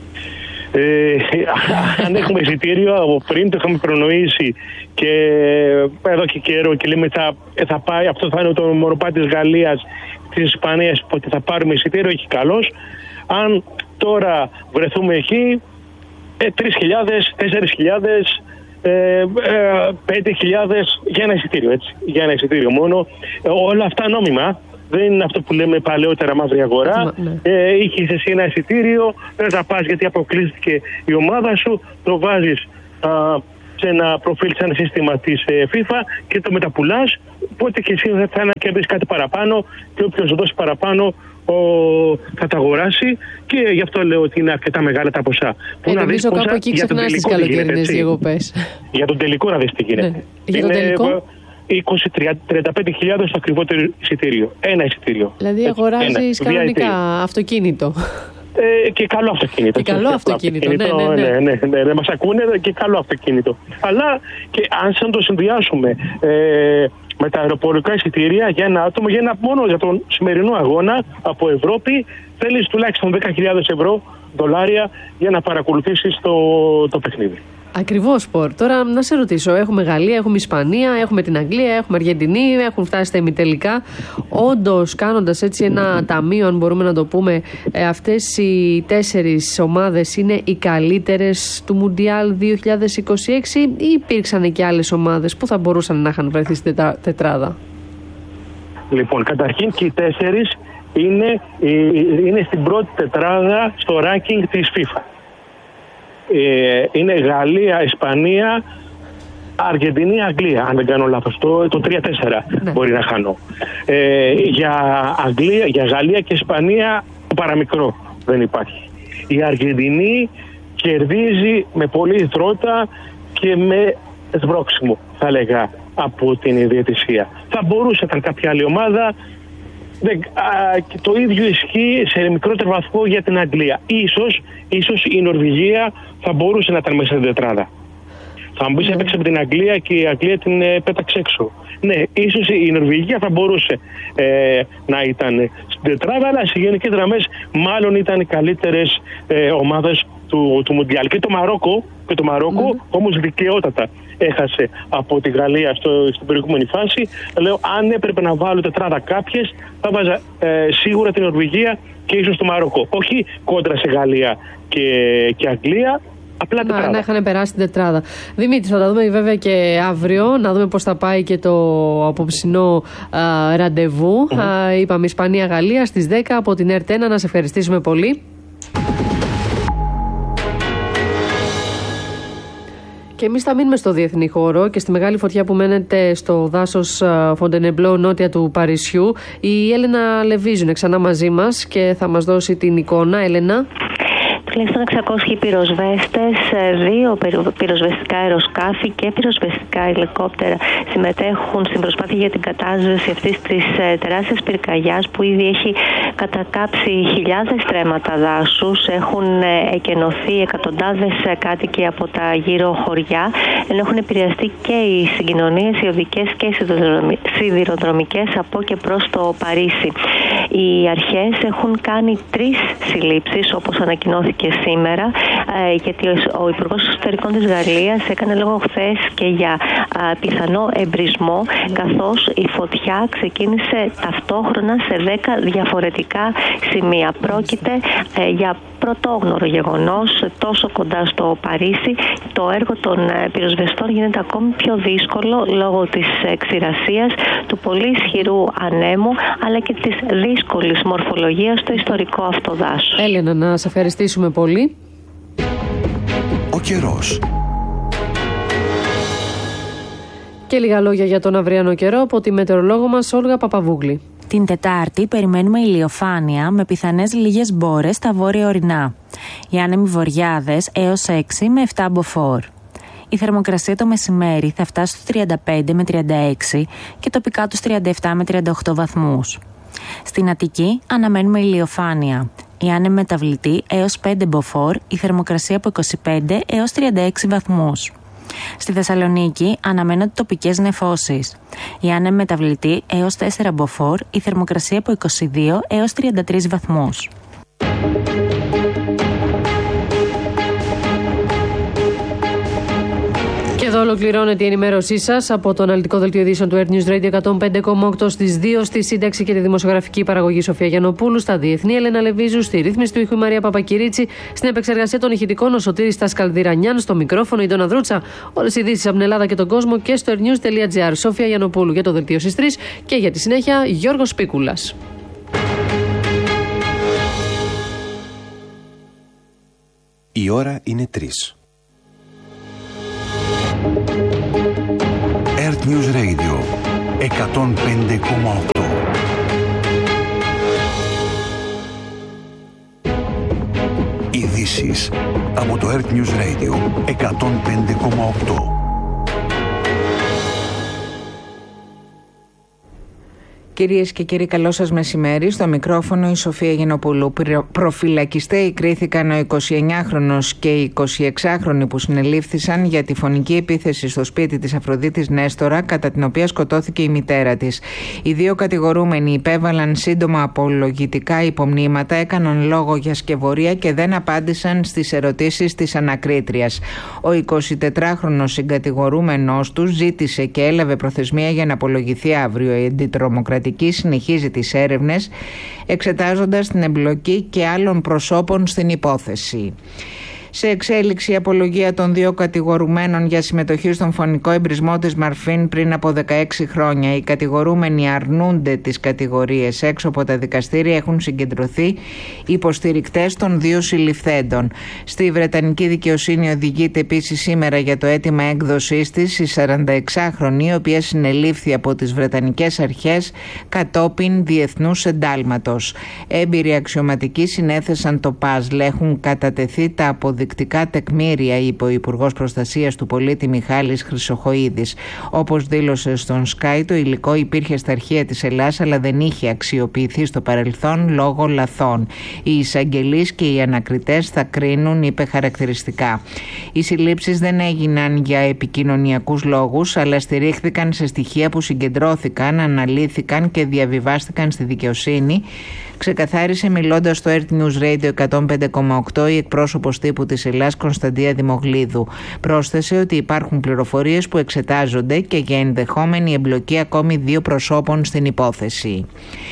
Speaker 20: Ε, αν έχουμε εισιτήριο από πριν, το είχαμε προνοήσει και εδώ και καιρό και λέμε θα, θα πάει, αυτό θα είναι το μονοπάτι της Γαλλίας, της Ισπανίας, ότι θα πάρουμε εισιτήριο, έχει καλώς. Αν τώρα βρεθούμε εκεί, ε, τρεις χιλιάδες, τέσσερις χιλιάδες, ε, ε, πέντε χιλιάδες για ένα εισιτήριο, έτσι, για ένα εισιτήριο μόνο. Ε, όλα αυτά νόμιμα. Δεν είναι αυτό που λέμε παλαιότερα μαύρη αγορά. Ναι. Ε, είχες εσύ ένα εισιτήριο, δεν θα πας γιατί αποκλείστηκε η ομάδα σου, το βάζεις α, σε ένα προφίλ, σε ένα σύστημα της ε, FIFA και το μεταπουλάς. Οπότε και εσύ θα να κερδίσεις κάτι παραπάνω και όποιος δώσει παραπάνω ο, θα τα αγοράσει, και γι' αυτό λέω ότι είναι αρκετά μεγάλα τα ποσά.
Speaker 2: Ε, νομίζω κάπου εκεί ξεχνάς τις καλοκαιρινές διακοπές.
Speaker 20: Για τον τελικό να δεις τι γίνεται.
Speaker 2: Ναι. Για τον τελικό.
Speaker 20: είκοσι με τριάντα πέντε χιλιάδες το ακριβότερο εισιτήριο. Ένα εισιτήριο.
Speaker 2: Δηλαδή αγοράζεις κανονικά αυτοκίνητο.
Speaker 20: Ε, και καλό αυτοκίνητο.
Speaker 2: Και καλό αυτοκίνητο, αυτοκίνητο,
Speaker 20: ναι, ναι, ναι. ναι, ναι, ναι, ναι. Μας ακούνε, και καλό αυτοκίνητο. Αλλά και αν σαν το συνδυάσουμε ε, με τα αεροπορικά εισιτήρια για ένα άτομο, για ένα, μόνο για τον σημερινό αγώνα από Ευρώπη, θέλεις τουλάχιστον δέκα χιλιάδες ευρώ, δολάρια, για να παρακολουθήσεις το, το παιχνίδι.
Speaker 2: Ακριβώς, σπορ. Τώρα να σε ρωτήσω, έχουμε Γαλλία, έχουμε Ισπανία, έχουμε την Αγγλία, έχουμε Αργεντινή, έχουν φτάσει στα ημιτελικά. Όντως, κάνοντας έτσι ένα ταμείο, αν μπορούμε να το πούμε, αυτές οι τέσσερις ομάδες είναι οι καλύτερες του Μουντιάλ δύο χιλιάδες είκοσι έξι, ή υπήρξαν και άλλες ομάδες που θα μπορούσαν να είχαν βρεθεί στην τετράδα?
Speaker 20: Λοιπόν, καταρχήν και οι τέσσερις είναι, είναι στην πρώτη τετράδα στο ranking της FIFA. Ε, είναι Γαλλία, Ισπανία, Αργεντινή, Αγγλία, αν δεν κάνω λάθος. Το, το τρία τέσσερα ναι. μπορεί να χάνω. Ε, για, Αγγλία, για Γαλλία και Ισπανία το παραμικρό δεν υπάρχει. Η Αργεντινή κερδίζει με πολύ ηθρότητα και με σβρόξιμο, θα λέγα, από την διαιτησία. Θα μπορούσε να ήταν κάποια άλλη ομάδα. Δεν, α, το ίδιο ισχύει σε μικρότερο βαθμό για την Αγγλία. Ίσως, ίσως η Νορβηγία θα μπορούσε να ήταν μέσα στην τετράδα. Θα μου πεις, έπαιξε με την Αγγλία και η Αγγλία την ε, πέταξε έξω. Ναι, ίσως η Νορβηγία θα μπορούσε ε, να ήταν στην τετράδα, αλλά σε γενικές γραμμές μάλλον ήταν οι καλύτερες ε, ομάδες του, του Μουντιάλ. Και το Μαρόκο, και το Μαρόκο mm. όμως δικαιότατα έχασε από τη Γαλλία στο, στην προηγούμενη φάση. Λέω, αν έπρεπε να βάλω τετράδα κάποιες, θα βάζα ε, σίγουρα την Νορβηγία και ίσως το Μαρόκο. Όχι κόντρα σε Γαλλία και, και Αγγλία. Απλά
Speaker 2: να, να είχαν περάσει την τετράδα. Δημήτρη, θα τα δούμε βέβαια και αύριο, να δούμε πώς θα πάει και το απόψινό α, ραντεβού. Mm-hmm. Α, είπαμε Ισπανία-Γαλλία στις δέκα από την ΕΡΤ ένα. Να σε ευχαριστήσουμε πολύ. Και εμείς θα μείνουμε στο διεθνή χώρο και στη μεγάλη φωτιά που μένεται στο δάσος Φοντενεμπλό νότια του Παρισιού. Η Έλενα Λεβίζου είναι ξανά μαζί μας και θα μας δώσει την εικόνα. Έλενα.
Speaker 9: Τουλάχιστον εξακόσιοι πυροσβέστες, δύο πυροσβεστικά αεροσκάφη και πυροσβεστικά ελικόπτερα συμμετέχουν στην προσπάθεια για την κατάσβεση αυτής της τεράστιας πυρκαγιάς που ήδη έχει κατακάψει χιλιάδες στρέμματα δάσους. Έχουν εκενωθεί εκατοντάδες κάτοικοι από τα γύρω χωριά, ενώ έχουν επηρεαστεί και οι συγκοινωνίες, οι οδικές και οι σιδηροδρομικές από και προς το Παρίσι. Οι αρχές έχουν κάνει τρεις συλλήψεις, όπως ανακοινώθηκε σήμερα, γιατί ο Υπουργός Εξωτερικών της Γαλλίας έκανε λόγο χθες και για πιθανό εμπρισμό, καθώς η φωτιά ξεκίνησε ταυτόχρονα σε δέκα διαφορετικά σημεία. Πρόκειται για πρωτόγνωρο γεγονός τόσο κοντά στο Παρίσι. Το έργο των πυροσβεστών γίνεται ακόμη πιο δύσκολο λόγω της ξηρασίας, του πολύ ισχυρού ανέμου, αλλά και της δύσκολης μορφολογίας στο ιστορικό αυτό δάσος.
Speaker 2: Έλενα, να σας ευχαριστήσουμε πολύ.
Speaker 7: Ο καιρός.
Speaker 2: Και λίγα λόγια για τον αυριανό καιρό από τη μετεωρολόγο μας Όλγα Παπαβούγλη.
Speaker 21: Την Τετάρτη περιμένουμε ηλιοφάνεια με πιθανές λίγες μπόρες στα βόρεια ορεινά. Οι άνεμοι βορειάδες έως έξι με επτά μποφόρ. Η θερμοκρασία το μεσημέρι θα φτάσει στους τριάντα πέντε με τριάντα έξι και τοπικά τους τριάντα επτά με τριάντα οκτώ βαθμούς. Στην Αττική αναμένουμε ηλιοφάνεια. Η άνεμη μεταβλητή έως πέντε μποφόρ, η θερμοκρασία από είκοσι πέντε έως τριάντα έξι βαθμούς. Στη Θεσσαλονίκη αναμένονται τοπικές νεφώσεις. Η άνεμη μεταβλητή έως τέσσερα μποφόρ, η θερμοκρασία από είκοσι δύο έως τριάντα τρεις βαθμούς.
Speaker 2: Και εδώ ολοκληρώνεται η ενημέρωσή σας από το αναλυτικό δελτίο ειδήσεων του Earth News Radio εκατόν πέντε κόμμα οκτώ στις δύο, στη σύνταξη και τη δημοσιογραφική παραγωγή Σοφία Γιαννοπούλου, στα διεθνή Ελένα Λεβίζου, στη ρύθμιση του ήχου Μαρία Παπακυρίτσι, στην επεξεργασία των ηχητικών ο Σωτήρης Τασκαλδηρανιάν, στο μικρόφωνο η Ντόνα Δρούτσα. Όλες οι ειδήσεις από την Ελλάδα και τον κόσμο και στο earthnews.gr. Σοφία Γιαννοπούλου για το δελτίο στις τρεις και για τη συνέχεια Γιώργος Πίκουλας.
Speaker 22: Η ώρα είναι τρεις.
Speaker 7: Earth News Radio εκατόν πέντε κόμμα οκτώ. Ειδήσεις από το Earth News Radio εκατόν πέντε κόμμα οκτώ.
Speaker 23: Κυρίες και κύριοι, καλό σας μεσημέρι. Στο μικρόφωνο η Σοφία Γιαννοπούλου. Προφυλακιστέοι κρίθηκαν ο εικοσιεννιάχρονος και η εικοσιεξάχρονη που συνελήφθησαν για τη φωνική επίθεση στο σπίτι της Αφροδίτης Νέστορα, κατά την οποία σκοτώθηκε η μητέρα της. Οι δύο κατηγορούμενοι υπέβαλαν σύντομα απολογητικά υπομνήματα, έκαναν λόγο για σκευωρία και δεν απάντησαν στις ερωτήσεις της ανακρίτριας. Ο εικοσιτετράχρονος συγκατηγορούμενος τους ζήτησε και έλαβε προθεσμία για να απολογηθεί αύριο. Η αντιτρομοκρατική συνεχίζει τις έρευνες, εξετάζοντας την εμπλοκή και άλλων προσώπων στην υπόθεση. Σε εξέλιξη η απολογία των δύο κατηγορουμένων για συμμετοχή στον φωνικό εμπρισμό της Μαρφίν πριν από δεκαέξι χρόνια. Οι κατηγορούμενοι αρνούνται τις κατηγορίες. Έξω από τα δικαστήρια έχουν συγκεντρωθεί υποστηρικτές των δύο συλληφθέντων. Στη Βρετανική δικαιοσύνη οδηγείται επίσης σήμερα για το αίτημα έκδοσής της η σαρανταεξάχρονη, η οποία συνελήφθη από τις Βρετανικές αρχές κατόπιν διεθνούς εντάλματος. Έμπειροι αξιωματικοί συνέθεσαν το παζλ. Έχουν κατατεθεί τα αποδεικτικά τεκμήρια, είπε ο Υπουργός Προστασίας του Πολίτη Μιχάλης Χρυσοχοΐδης. Όπως δήλωσε στον Sky, το υλικό υπήρχε στα αρχεία της Ελλάδας, αλλά δεν είχε αξιοποιηθεί στο παρελθόν λόγω λαθών. Οι εισαγγελείς και οι ανακριτές θα κρίνουν, είπε χαρακτηριστικά. Οι συλλήψεις δεν έγιναν για επικοινωνιακούς λόγους, αλλά στηρίχθηκαν σε στοιχεία που συγκεντρώθηκαν, αναλύθηκαν και διαβιβάστηκαν στη δικαιοσύνη. Ξεκαθάρισε μιλώντας στο Earth News Radio εκατόν πέντε κόμμα οκτώ η εκπρόσωπος τύπου της Ελλάς Κωνσταντία Δημογλίδου. Πρόσθεσε ότι υπάρχουν πληροφορίες που εξετάζονται και για ενδεχόμενη εμπλοκή ακόμη δύο προσώπων στην υπόθεση.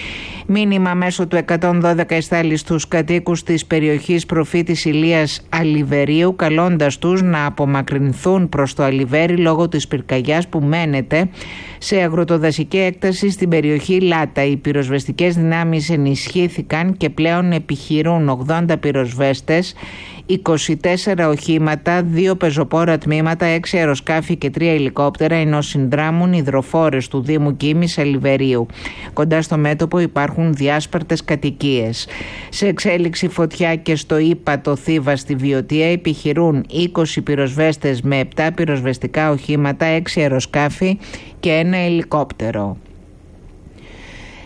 Speaker 23: Μήνυμα μέσω του εκατόν δώδεκα εστάλει στους κατοίκους της περιοχής Προφήτης Ηλίας Αλιβερίου, καλώντας τους να απομακρυνθούν προς το Αλιβέρι λόγω της πυρκαγιάς που μένεται σε αγροτοδασική έκταση στην περιοχή Λάτα. Οι πυροσβεστικές δυνάμεις ενισχύθηκαν και πλέον επιχειρούν ογδόντα πυροσβέστες, είκοσι τέσσερα οχήματα, δύο πεζοπόρα τμήματα, έξι αεροσκάφη και τρία ελικόπτερα, ενώ συνδράμουν υδροφόρες του Δήμου Κίμης Αλιβερίου. Κοντά στο μέτωπο υπάρχουν διάσπαρτες κατοικίες. Σε εξέλιξη φωτιά και στο ύπατο Θήβα στη Βιωτία επιχειρούν είκοσι πυροσβέστες με επτά πυροσβεστικά οχήματα, έξι αεροσκάφη και ένα ελικόπτερο.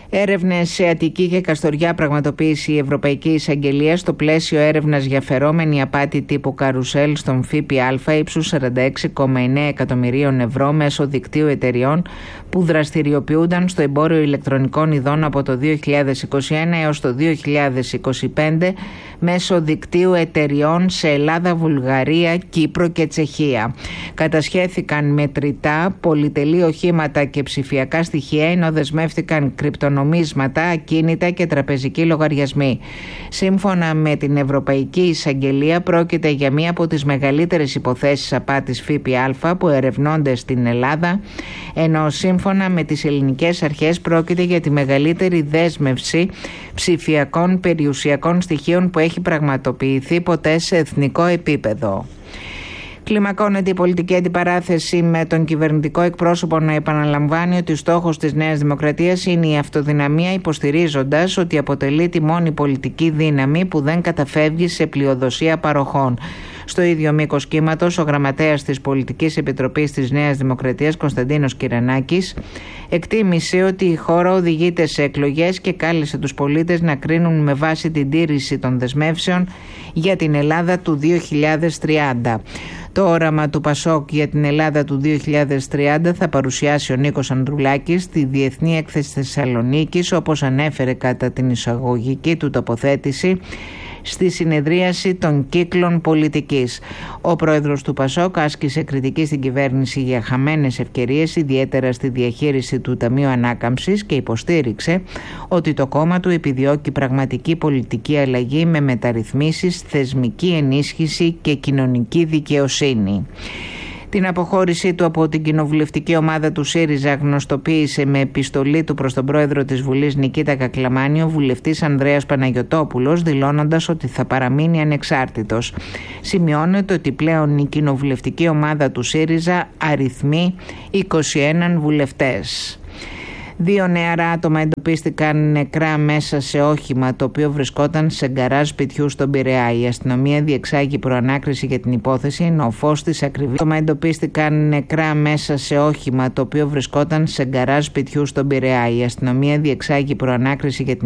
Speaker 23: Έρευνες σε Αττική και Καστοριά πραγματοποίησε η Ευρωπαϊκή Εισαγγελία στο πλαίσιο έρευνας για φερόμενη απάτη τύπου καρουσέλ στον ΦΠΑ ύψους σαράντα έξι κόμμα εννέα εκατομμυρίων ευρώ μέσω δικτύου εταιριών που δραστηριοποιούνταν στο εμπόριο ηλεκτρονικών ειδών από το δύο χιλιάδες είκοσι ένα έως το δύο χιλιάδες είκοσι πέντε μέσω δικτύου εταιριών σε Ελλάδα, Βουλγαρία, Κύπρο και Τσεχία. Κατασχέθηκαν μετρητά, πολυτελή οχήματα και ψηφιακά στοιχεία, ενώ δεσμεύτηκαν κρυπτονομίσματα, ακίνητα και τραπεζικοί λογαριασμοί. Σύμφωνα με την Ευρωπαϊκή Εισαγγελία, πρόκειται για μία από τις μεγαλύτερες υποθέσεις απάτης ΦΠΑ που ερευνώνται στην Ελλάδα, ενώ σύμφωνα με τις ελληνικές αρχές πρόκειται για τη μεγαλύτερη δέσμευση ψηφιακών περιουσιακών στοιχείων που έχει πραγματοποιηθεί ποτέ σε εθνικό επίπεδο. Κλιμακώνεται η πολιτική αντιπαράθεση με τον κυβερνητικό εκπρόσωπο να επαναλαμβάνει ότι στόχος της Νέας Δημοκρατίας είναι η αυτοδυναμία, υποστηρίζοντας ότι αποτελεί τη μόνη πολιτική δύναμη που δεν καταφεύγει σε πλειοδοσία παροχών. Στο ίδιο μήκος κύματος, ο γραμματέας της Πολιτικής Επιτροπής της Νέας Δημοκρατίας, Κωνσταντίνος Κυρανάκης, εκτίμησε ότι η χώρα οδηγείται σε εκλογές και κάλεσε τους πολίτες να κρίνουν με βάση την τήρηση των δεσμεύσεων για την Ελλάδα του δύο χιλιάδες τριάντα. Το όραμα του Πασόκ για την Ελλάδα του δύο χιλιάδες τριάντα θα παρουσιάσει ο Νίκος Ανδρουλάκης στη Διεθνή Έκθεση Θεσσαλονίκης, όπως ανέφερε κατά την εισαγωγική του τοποθέτηση στη συνεδρίαση των κύκλων πολιτικής. Ο πρόεδρος του Πασόκ άσκησε κριτική στην κυβέρνηση για χαμένες ευκαιρίες, ιδιαίτερα στη διαχείριση του Ταμείου Ανάκαμψης, και υποστήριξε ότι το κόμμα του επιδιώκει πραγματική πολιτική αλλαγή με μεταρρυθμίσεις, θεσμική ενίσχυση και κοινωνική δικαιοσύνη. Την αποχώρησή του από την κοινοβουλευτική ομάδα του ΣΥΡΙΖΑ γνωστοποίησε με επιστολή του προς τον πρόεδρο της Βουλής Νικήτα Κακλαμάνη ο βουλευτής Ανδρέας Παναγιωτόπουλος, δηλώνοντας ότι θα παραμείνει ανεξάρτητος. Σημειώνεται ότι πλέον η κοινοβουλευτική ομάδα του ΣΥΡΙΖΑ αριθμεί είκοσι ένα βουλευτές. Δύο νεαρά άτομα εντοπίστηκαν νεκρά μέσα σε όχημα το οποίο βρισκόταν σε γκαράζ σπιτιού στον Πειραιά. Η αστυνομία διεξάγει προανάκριση για την υπόθεση, ενώ ο φως της ακριβής. Άτομα εντοπίστηκαν νεκρά μέσα σε όχημα το οποίο βρισκόταν σε γκαράζ σπιτιού στον Πειραιά. Η αστυνομία διεξάγει προανάκριση για την